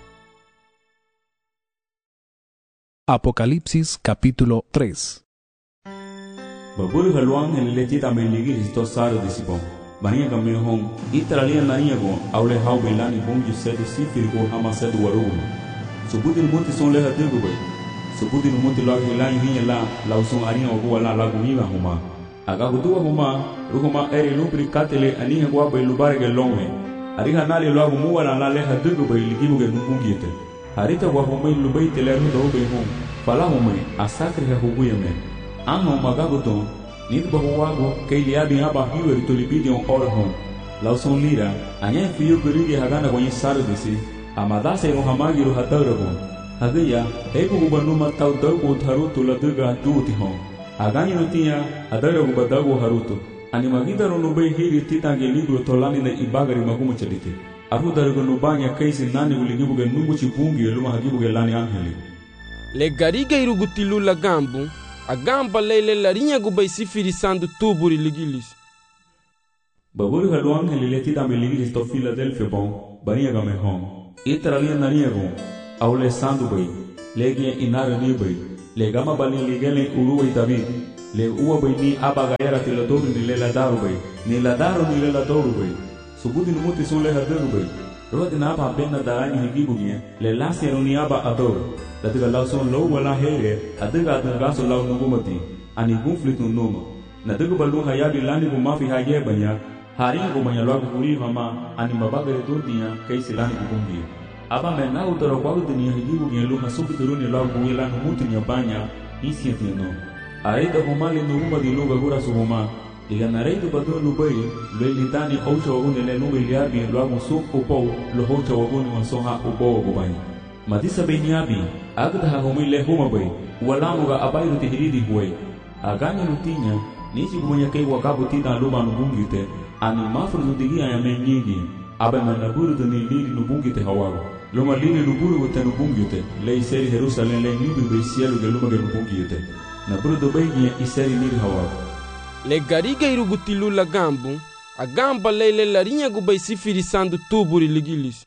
S3: Apocalipsis capítulo tres.
S7: Baburu haluan heliletita me ligilis to saro disipon. Bania game hon, itaralia naniago, aule hau belani bongi sedu sifirgo hama sedu warugu. Subuti numuti son leha digube. Subuti numuti lag hilani hinya la, lauson aria ogua la lagumiga huma. Agagudua huma, ruhuma eri lubri katele aniha gua bai lubarege longwe. Ariha nali lagu muwa la la leha digube ligibuge nubungite. Harita gua humai lubai tele ruda ube hum, fala humai, asakri ha hubuya me. Anno magaguton, nid bahuwago kay liabi aba hiwer to libidi on orhon. Lauson lira, anya fiyo gurigi hagana kwenye saro disi, amadase no hamagi ro hataragon. Hagaya, hebu gubanuma tau dago taruto la duga duti hon. Agani nutia, adara gubadago haruto. Animagida ro nubai hiri titange libro tolani na ibagari magumu chalite. Arudarago nubanya kaisi nani uligibuge numuchi bungi luma hagibuge lani angeli.
S8: Le gariga irugutilu lagambu, agamba leile larinha gubai sifirisando tuburi ligilis.
S7: Baburu haluan heliletida me ligilis to Philadelphia bon, bania game hon. Itaralia naniago, aule sandu bai, legia inara nibai, legama bani ligele uruwa David. le uwa bay ni aba gayara ti la doru ni le la daru bay ni la daru ni le la doru bay subudi ni muti son le hadaru bay rodi na aba benna da ni higibu ni le la sero ni aba adoro la tiga la son lo wala here adiga adiga so la ngumati ani conflict no noma na diga balu hayabi lani bu mafi haye banya hari ko banya lo kuri mama ani mabaga re dunia kai silani bugungi aba me na utoro kwa dunia higibu ni lo hasubi duruni lo buila no muti ni banya isi no aida humali no umba di luga gura suhuma liga na reidu badu lubai lo litani hocha wagunde le luga liabi lo agu su upo lo hocha wagunde wasoha upo gubani madisa beniabi agda ha humi le huma bai walamu ga abairu tihiridi huwai aganya nutinya nisi kumanya kai wakabu tita luma nubungite ani mafru nudigi ya menyigi abe manaburu dani lili nubungite hawago luma lili nuburu wate nubungite le iseri Jerusalem le libi bai sielu ge luma ge nubungite na brudo beigne iseri lili hawago
S8: le gariga irugutilu la gambu agamba leile larinha gubai sifirisando tuburi ligilis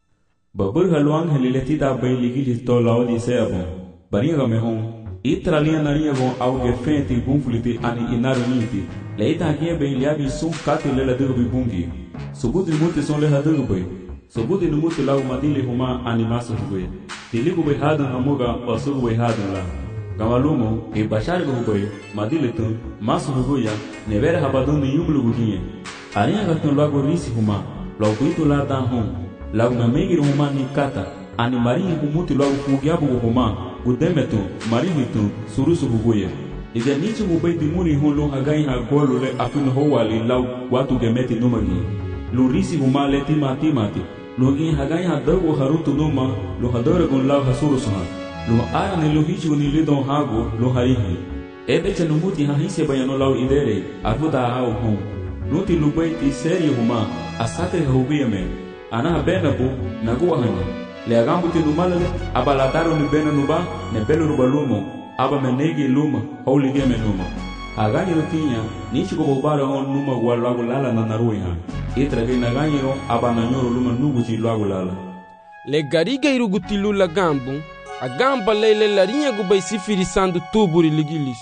S7: babur halwang helile tita bai ligilis to laodi seabon baringa mehon Itralia naria gon auge fenti bunfliti ani inaruniti. Leita hakia bem liabi sum kati lela derbi bungi. Subuti muti son leha derbi. Subuti numuti lau madili huma ani masu hugwe. Tiligu be hadan hamuga wasugu be hadan la. Gamalumo e bashari hugwe madili tun masu hugwe nevere habadun ni yumlu guginye. Aria gatun lago risi huma. Lau kuitu la dan hum. Lau namegir huma ni kata. Ani marinha humuti lau fugiabu huma. Udemetu, marihitu, surusu huguye. Ide nichi mubai dimuni hulu hagai ha golu le afin howali lau watu gemeti numagi. Lurisi huma le tima timati. Lugi hagai ha dagu harutu numa, lu hadore gun lau hasurusuha. Lu ara ne luhichi uni lidon hagu, lu harihi. Ebeche numuti ha hise bayano lau idere, arfuda hau hum. Nuti lubai ti seri huma, asakri hubiyame. Anaha benabu, naguwa hanya. Le agambuti numala le abalataro ni bena nuba ne belo rubalumo aba menegi luma holy game numa agani rutinya nichi ko bobara on numa walago lala na naruiha itra ge naganyiro aba na nyoro luma nugu ci lago lala
S8: le gariga irugutilu la gambu agamba leile larinha gubai sifirisando tuburi ligilis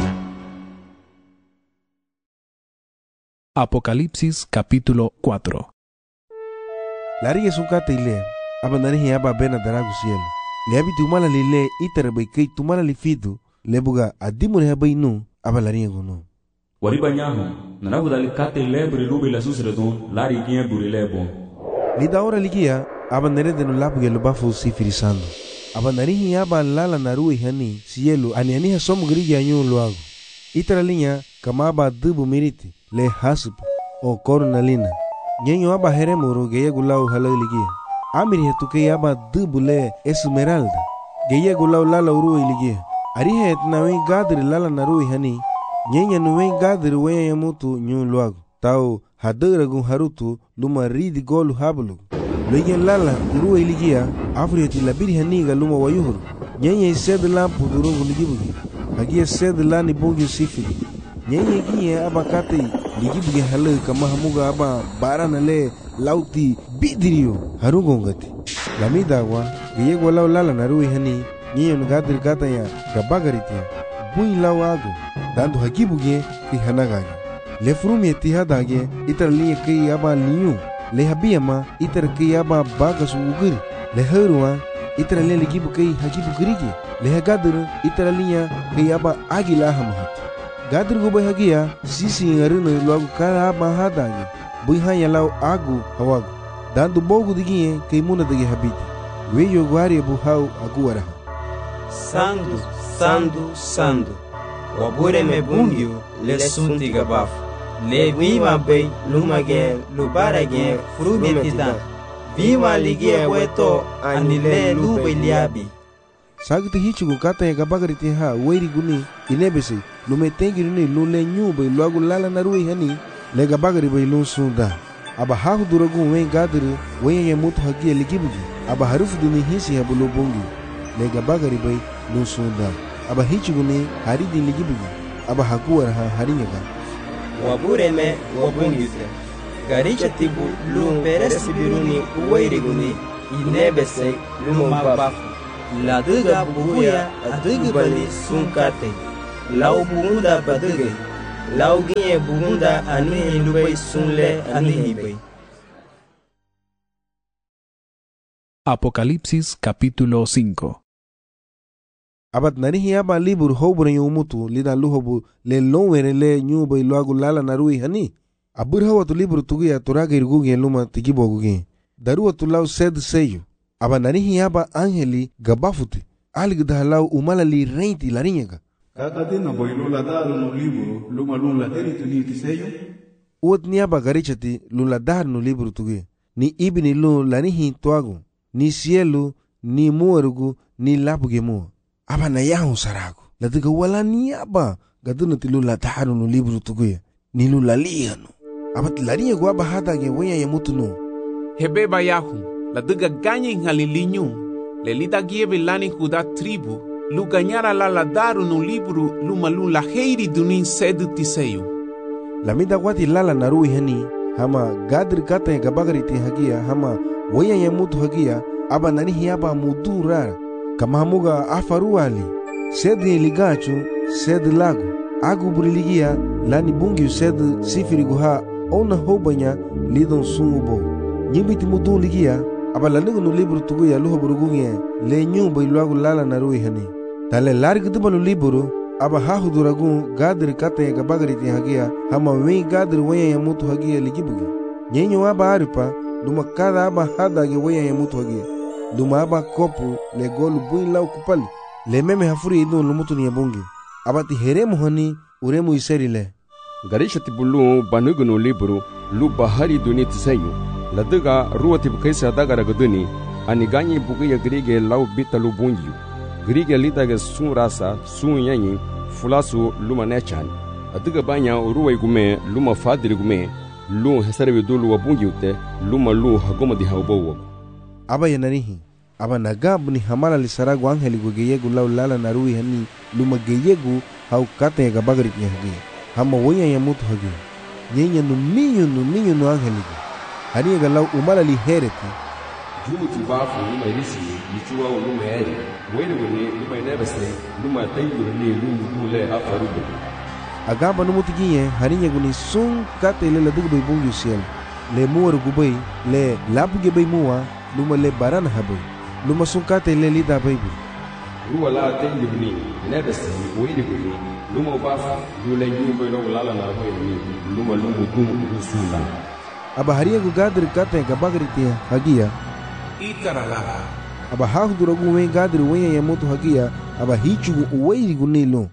S3: Apocalipsis capítulo cuatro.
S6: Larinha sukata ile abanani aba bena daragu cielo le abi tumala lile itara bai kai tumala lifidu lebuga adimu ne bai nu abalarinha gono
S7: wari banyaho nanagu dali kate lebre lubi la susredon lari gien buri lebo
S6: li da ora ligia abanere de no labu gelo bafu sifirisando abanani aba lala naru hani cielo ani ani ha som grigi anyu luago itara linha kama aba dubu miriti le hasub o cornalina nyenyo aba heremuro geya gulau halaligia Amiri hetuke yaba dubule esmeralda. Geye gulau lala uru iligie. Arihe etnawe gadri lala naru hani. Nyenya nuwe gadri wenya yamutu nyu luagu. Tau hadera gun harutu luma ridi golu hablu. Luyen lala uru iligia. Afri heti labiri haniga luma wayuhuru. Nyenya ised lampu durungu ligibugi. Hagia sed lani bungi sifiri. Nyenya gie aba kate ligibugi halu kama hamuga aba barana le lauti bidirio harugongati lamida wa yego law lala narui hani nyiyo ngadir gata ya gabagaritia bui law ago dandu hakibuge ki hanagage le frumi etihadage itar liye ki aba liyu le habiyama itar ki aba bagasu ugiri le herwa itar le ligibu ki hakibu girige le hagadir itar liya ki aba agila hamahat gadir go hagia sisi ngarino lagu kala aba hadage bui hanya lau agu hawagu dando bogu diginye keimuna dagi habiti weyo gwari bu hau aguara
S9: sandu sandu sandu wabure me bungyu le sunti gabafu le viva bei lumage lubarage frumetida viva ligie weto anile lube liabi
S6: sagti hichugu kata ya gabagariti ha weiri guni inebesi lumetengi ni lule nyube luagu lala narui hani le gabagari bai lun sunda aba hahu duragu wen gadiri wen ya mutu hagia ligibugi aba harufu duni hisi habulu bungi le gabagari bai lun sunda aba hichuguni haridi ligibugi aba hakuwar ha harinyaga
S9: wabure me wabungite garicha tibu lun peresi biruni uwairiguni inebese lumu babafu la duga buhuya adugu bali sunkate lau bugunda badege, lau ginye bugunda anihi lubai sunle anihi bai.
S3: Apocalipsis capítulo cinco.
S6: Abat narihi aba libur hobure yumutu lida luhobu le lonwere le nyuba iluagu lala narui hani. Abur hawatu libur tugia turaga irgugi luma tigibogugi. Daruwa tulau sed seyu. Aba narihi aba angeli gabafuti. Aligda halau umalali reinti larinyega.
S4: Kakatina boilula daru no liburu luma lula heritu ni tiseyu.
S6: Uot ni aba garichati lula daru no liburu tugia. Ni ibini lu lanihi tuagu. Ni sielu, ni muerugu, ni lapuge mua. Aba na yahu saragu. Latiga wala ni aba. Gaduna ti lula daru no liburu tugia. Ni lula lihanu. Aba tilarinyegu aba hatage wenya ya mutu no.
S1: Hebeba yahu. Latiga ganyi ngalilinyu. Lelita giebe lani kuda tribu. Lu ganyara la la daru no liburu luma lula heiri dunin sedu tiseyu.
S6: Lamida wati lala narui hani. Hama gadri kata ya gabagari ti hagia. Hama wenya ya mutu hagia. Aba nanihi aba mudu rara. Kama hamuga afaru ali. Sedi ligachu, sedi lagu. Agu buriligia lani bungi sedi sifiri guha. Ona hobanya lidon sungubo. Nyibiti mudu ligia. Aba lanigu no liburu tuguya luho burugunye. Le nyumba iluagu lala narui hani. Tale largi duba no liburu. Aba hahu duragun gadri kata ya gabagari ti hagia. Hama wen gadri wenya ya mutu hagia ligibugi. Nyenyo aba aripa. Duma kada aba hadage wenya ya mutu hagia. Duma aba kopu le golu buin lau kupali. Le meme hafuri idun lumutu ni yabungi. Aba ti heremu hani uremu iseri le.
S2: Garisha tibulu banugu no liburu lu bahari duni tisayu. Ladaga ruwa tibukaisa dagara gaduni. Ani ganyi bugiya grige lau bita lu bungiyu. Grige litage sun rasa sun yanyi fulasu luma nechan. Adiga banya ruwa igume luma fadiri gume. Lu hesarewe dulu wabungi ute luma lu hagoma di haubowo.
S6: Aba yanarihi. Aba nagabu ni hamala li saragu angeli gu geyegu lau lala narui hani luma geyegu hau kata ya gabagari ti hagi. Hama wanya ya mutu hagi. Nyenya nu minyu nu minyu nu angeli gu. Hani ya lau umala li hereti.
S2: Jumu tibafu luma irisi lichua u luma eri. Wele wene luma inebese luma tayuru ni lumu dule afarubu.
S6: Agamba no mutiginye harinya guni sun kata ile ladugu bai bungi usiel. Le muwaru gubai, le lapuge bai muwa, luma le barana habai. Luma sun kata ile lida bai bu.
S2: Ruwa la tengi buni, nebese wili buni, luma ubafu, lule nyumba ilo ulala na bai ni, luma lumu dumu usula.
S6: Aba harinya gu gadri kata ya gabagari tia hagia.
S1: Itarala.
S6: Aba hahu duragu wen gadri wenya ya mutu hagia, aba hichugu uweiri gunilo.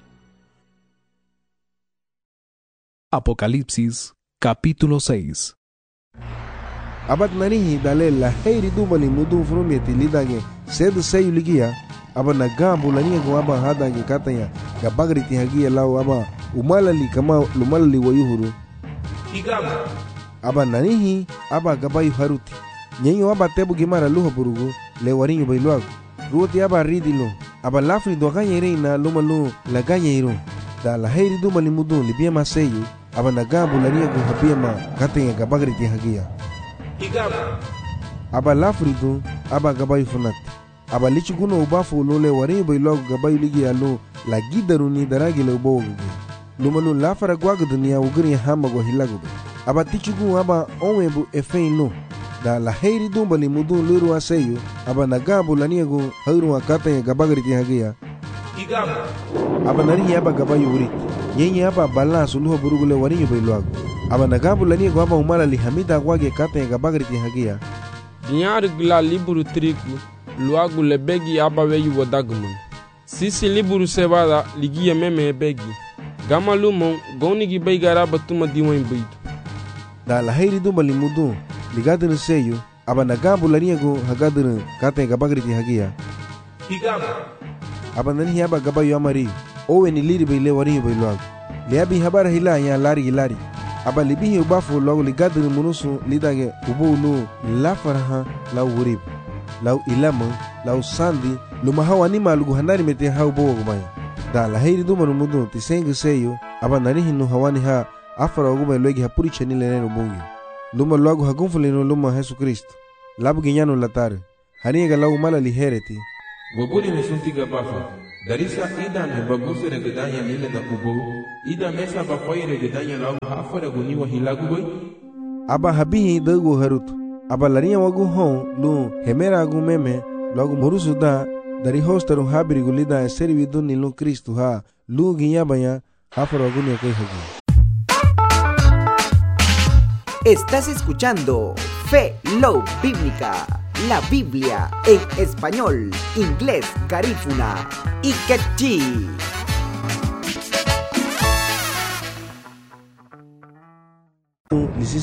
S3: Apocalipsis capítulo seis.
S6: Abat narihi dale la heiri dubali mudu frumeti lidage sedu seyu ligia. Aba nagambu lania gu aba hadage katanya gabagri ti hagia lau aba umalali kama lumalali wayuhuru.
S1: Igabu.
S6: Aba narihi aba gabayu haruti. Nyenyo aba tebu gimara luho burugu le warinyo bailuagu. Ruoti aba ridilo. Aba lafri doaganya ireina lumalu laganya iru. Da la heiri dubali mudu libia maseyu. Aba nagambu lania gu hapia ma katanya gabagri ti hagia.
S1: Igabu.
S6: Aba lafridu aba gabayu funati. Aba lichi guno ubafu lole warinyo bailuagu gabayu ligi alu la gidaru ni daragi le ubo gugu. Lumalu lafara guagu dunia ugiri hama go hilagu. Aba tichugu aba onwebu efein lu. Da la heiri dumbali mudu luru aseyu. Aba nagambu lania gu hairu katanya gabagri ti hagia.
S1: Igabu.
S6: Aba narihi aba gabayu uriti. Nyenye aba bala suluho burugule warinyo bailuagu. Aba nagabu lania gu aba umala li hamida wage katanya gabagri ti hagia.
S8: Dinyar gla liburu triku luagu le begi aba weyu wadagumun. Sisi liburu sebada ligia meme begi. Gama lumon goni gi baigara batuma diwan baitu.
S6: Da la heiri dumbali mudu ligadin seyu. Aba nagabu lania gu hagadin katanya gabagri ti hagia.
S1: Igabu.
S6: Aba narihi aba gabayu amari. Owe ni liri bai le warinyo bailuagu. Liabi habara hila ya lari hilari. Aba libihi ubafu logo ligadin munusu lidage ubu ulu lafaraha lau urib. Lau ilama, lau sandi, lumahawa ni malugu hanari mete hau bogo gumaya. Da la heiri dumanu mudu tisengi seyo. Aba narihi nu hawani ha afara oguma luegi hapuri chanile neno bungi. Luma luagu hagunfulino luma Jesu Kristo. Labu ginyano latare. Haniga lau mala lihereti.
S5: Waburi me suntiga bafa. Darisa ida me babuse regedanya lile na kubo. Ida mesa bafai regedanya lau hafa reguni wa hilagu boy.
S6: Aba habihi dagu harutu. Aba larinha wagu hon lu hemera agu meme logo morusu da dari hostaru habiri gulida servido ni lu Cristo ha lu guinya banya hafa reguni kai hagi.
S10: Estás escuchando Fe Love Bíblica, la Biblia en español, inglés, garífuna y quechí.